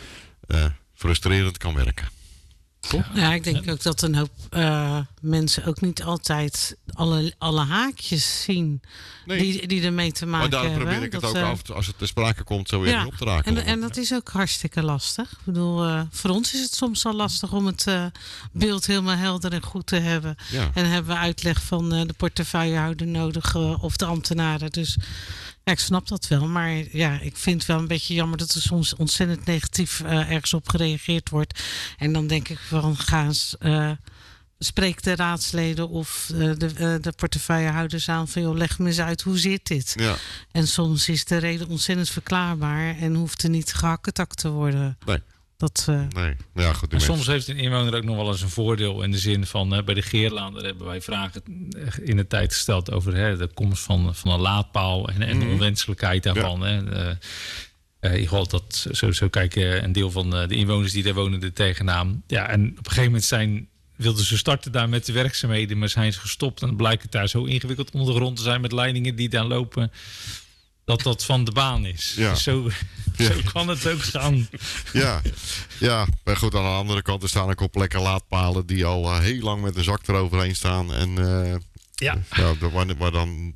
uh, frustrerend kan werken. Toch? Ja, ik denk ook dat een hoop uh, mensen ook niet altijd alle, alle haakjes zien nee. die, die ermee te maken hebben. Maar daarom probeer ik het dat, ook uh, af, als het ter sprake komt zo weer ja, niet op te raken. En, en dat is ook hartstikke lastig. Ik bedoel, uh, voor ons is het soms al lastig om het uh, beeld helemaal helder en goed te hebben. Ja. En hebben we uitleg van uh, de portefeuillehouder nodig uh, of de ambtenaren. Dus ja, ik snap dat wel. Maar ja, ik vind het wel een beetje jammer dat er soms ontzettend negatief uh, ergens op gereageerd wordt. En dan denk ik van, ga eens uh, spreek de raadsleden of uh, de, uh, de portefeuillehouders aan van joh, leg me eens uit, hoe zit dit? Ja. En soms is de reden ontzettend verklaarbaar en hoeft er niet gehakketakt te worden. Nee. Dat, uh... nee. Ja, goed, en soms heeft een inwoner ook nog wel eens een voordeel in de zin van uh, bij de Geerlaan, daar hebben wij vragen in de tijd gesteld over hè, de komst van, van een laadpaal en, en de onwenselijkheid daarvan. Ja. Hè. Uh, uh, ik geloof dat zo, zo kijken een deel van uh, de inwoners die daar wonen er tegenaan. Ja, en op een gegeven moment zijn wilden ze starten daar met de werkzaamheden, maar zijn ze gestopt. En dan blijkt het daar zo ingewikkeld onder de grond te zijn met leidingen die daar lopen, dat dat van de baan is. Ja. Dus zo, ja. zo kan het ook gaan. Ja, ja, maar goed, aan de andere kant er staan ook op plekken laadpalen die al uh, heel lang met een zak eroverheen staan. En uh, ja. Ja, waar, waar dan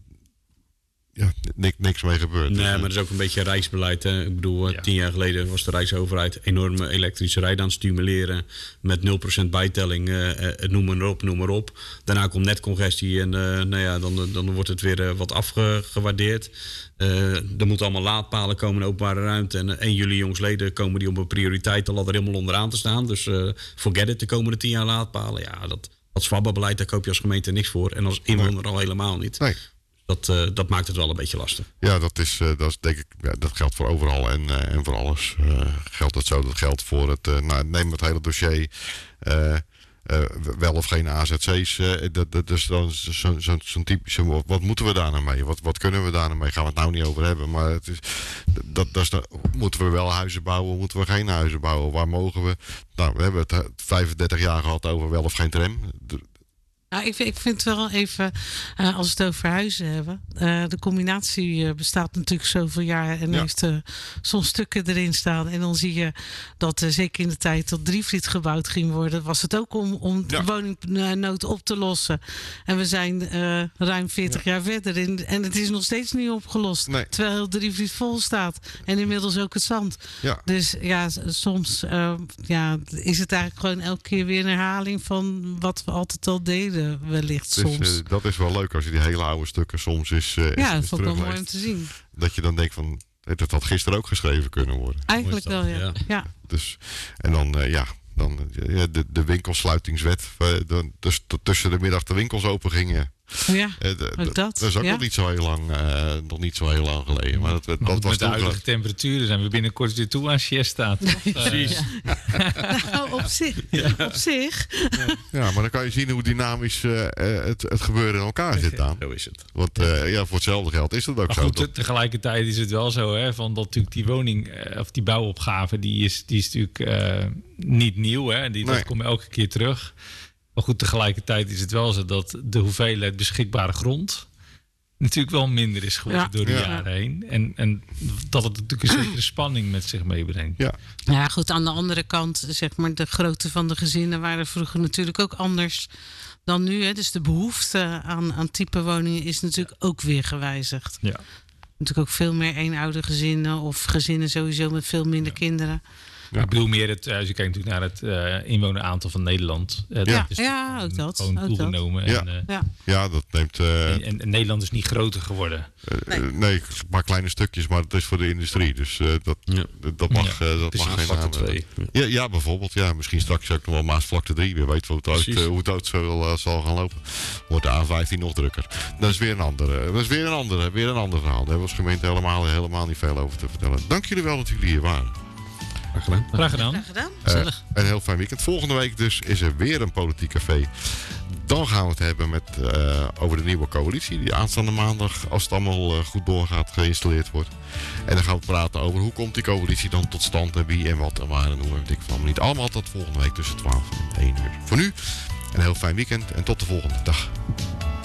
ja, niks, niks mee gebeurt. Nee, dus, maar dat is ook een beetje rijksbeleid. Hè. Ik bedoel, ja. tien jaar geleden was de Rijksoverheid enorme elektrische rijden aan het stimuleren. Met nul procent bijtelling, uh, uh, noem maar op, noem maar op. Daarna komt netcongestie en uh, nou ja, dan, dan wordt het weer uh, wat afgewaardeerd. Uh, er moeten allemaal laadpalen komen in de openbare ruimte. En, uh, en jullie jongsleden komen die op een prioriteitenladder helemaal onderaan te staan. Dus uh, forget it, de komende tien jaar laadpalen. Ja, dat, dat zwabberbeleid, daar koop je als gemeente niks voor. En als inwoner al helemaal niet. Nee. Dat, uh, dat maakt het wel een beetje lastig. Ja, dat is, uh, dat is denk ik, ja, dat geldt voor overal en, uh, en voor alles. Uh, geldt het zo, dat geldt voor het, uh, nou, neem het hele dossier, uh, uh, wel of geen A Z C's. Uh, dat, dat is dan zo'n zo, zo typische, wat, wat moeten we daar nou mee? Wat, wat kunnen we daar nou mee? Gaan we het nou niet over hebben. Maar het is, dat, dat is dan, moeten we wel huizen bouwen? Moeten we geen huizen bouwen? Waar mogen we? Nou, we hebben het vijfendertig jaar gehad over wel of geen tram. Nou, ik, ik vind het wel even, uh, als we het over huizen hebben. Uh, de combinatie uh, bestaat natuurlijk zoveel jaar en ja. heeft uh, soms stukken erin staan. En dan zie je dat uh, zeker in de tijd dat Drievliet gebouwd ging worden, was het ook om, om ja. de woningnood op te lossen. En we zijn uh, ruim veertig ja. jaar verder in, en het is nog steeds niet opgelost. Nee. Terwijl heel Drievliet vol staat. En inmiddels ook het zand. Ja. Dus ja, soms uh, ja, is het eigenlijk gewoon elke keer weer een herhaling van wat we altijd al deden. Wellicht dus, soms. Uh, dat is wel leuk als je die hele oude stukken soms is. Uh, ja, is, dat is vond ik wel mooi om te zien. Dat je dan denkt van, dat had gisteren ook geschreven kunnen worden. Eigenlijk wel, ja. ja. ja. Dus, en dan, uh, ja, dan uh, de, de winkelsluitingswet. Uh, dan, dus tussen de middag de winkels open gingen. Ja, uh, de, ook dat. Dat is ook ja. nog niet zo heel lang, uh, nog niet zo heel lang geleden. Maar dat, dat, maar dat was met de huidige wel... temperaturen zijn we binnenkort weer toe aan siesta. Precies. Ja. Nou, op zich. Ja. Op zich. Ja. ja, maar dan kan je zien hoe dynamisch uh, het, het gebeuren in elkaar zit dan. Zo is het. Want uh, ja, voor hetzelfde geld is dat ook maar zo. Goed, dat... tegelijkertijd is het wel zo, hè, van dat natuurlijk die woning uh, of die bouwopgave, die is, die is natuurlijk uh, niet nieuw. Hè, die, nee. Dat komt elke keer terug. Maar goed, tegelijkertijd is het wel zo dat de hoeveelheid beschikbare grond natuurlijk wel minder is geworden ja. door de ja. jaren heen. En, en dat het natuurlijk een zekere spanning met zich meebrengt. Ja. ja, goed, aan de andere kant, zeg maar, de grootte van de gezinnen waren vroeger natuurlijk ook anders dan nu. Hè. Dus de behoefte aan, aan type woningen is natuurlijk ja. ook weer gewijzigd. Ja. Natuurlijk ook veel meer eenoudergezinnen of gezinnen sowieso met veel minder ja. kinderen. Ja. Ik bedoel meer, het, als je kijkt natuurlijk naar het uh, inwoneraantal van Nederland. Uh, ja, dat is ja ook dat. Gewoon ook toegenomen. Dat. En, uh, ja. ja, dat neemt... Uh, en, en, en Nederland is niet groter geworden. Uh, nee. nee, maar kleine stukjes, maar het is voor de industrie. Dus uh, dat, ja. dat mag, ja. uh, dat mag geen naam twee. Ja, ja, bijvoorbeeld. Ja, misschien straks ook nog wel Maasvlakte drie. Wie weet hoe het uit, uh, hoe het uit zo, uh, zal gaan lopen. Wordt de A vijftien nog drukker. Dat is weer een andere. Dat is weer een andere, weer een ander verhaal. Daar hebben we als gemeente helemaal, helemaal niet veel over te vertellen. Dank jullie wel dat jullie hier waren. Graag gedaan. Graag gedaan. Graag gedaan. Gezellig. Uh, een heel fijn weekend. Volgende week dus is er weer een politiek café. Dan gaan we het hebben met, uh, over de nieuwe coalitie. Die aanstaande maandag, als het allemaal uh, goed doorgaat, geïnstalleerd wordt. En dan gaan we praten over hoe komt die coalitie dan tot stand. En wie en wat en waar en hoe en dik van. Niet allemaal tot volgende week tussen twaalf en één uur. Voor nu een heel fijn weekend en tot de volgende dag.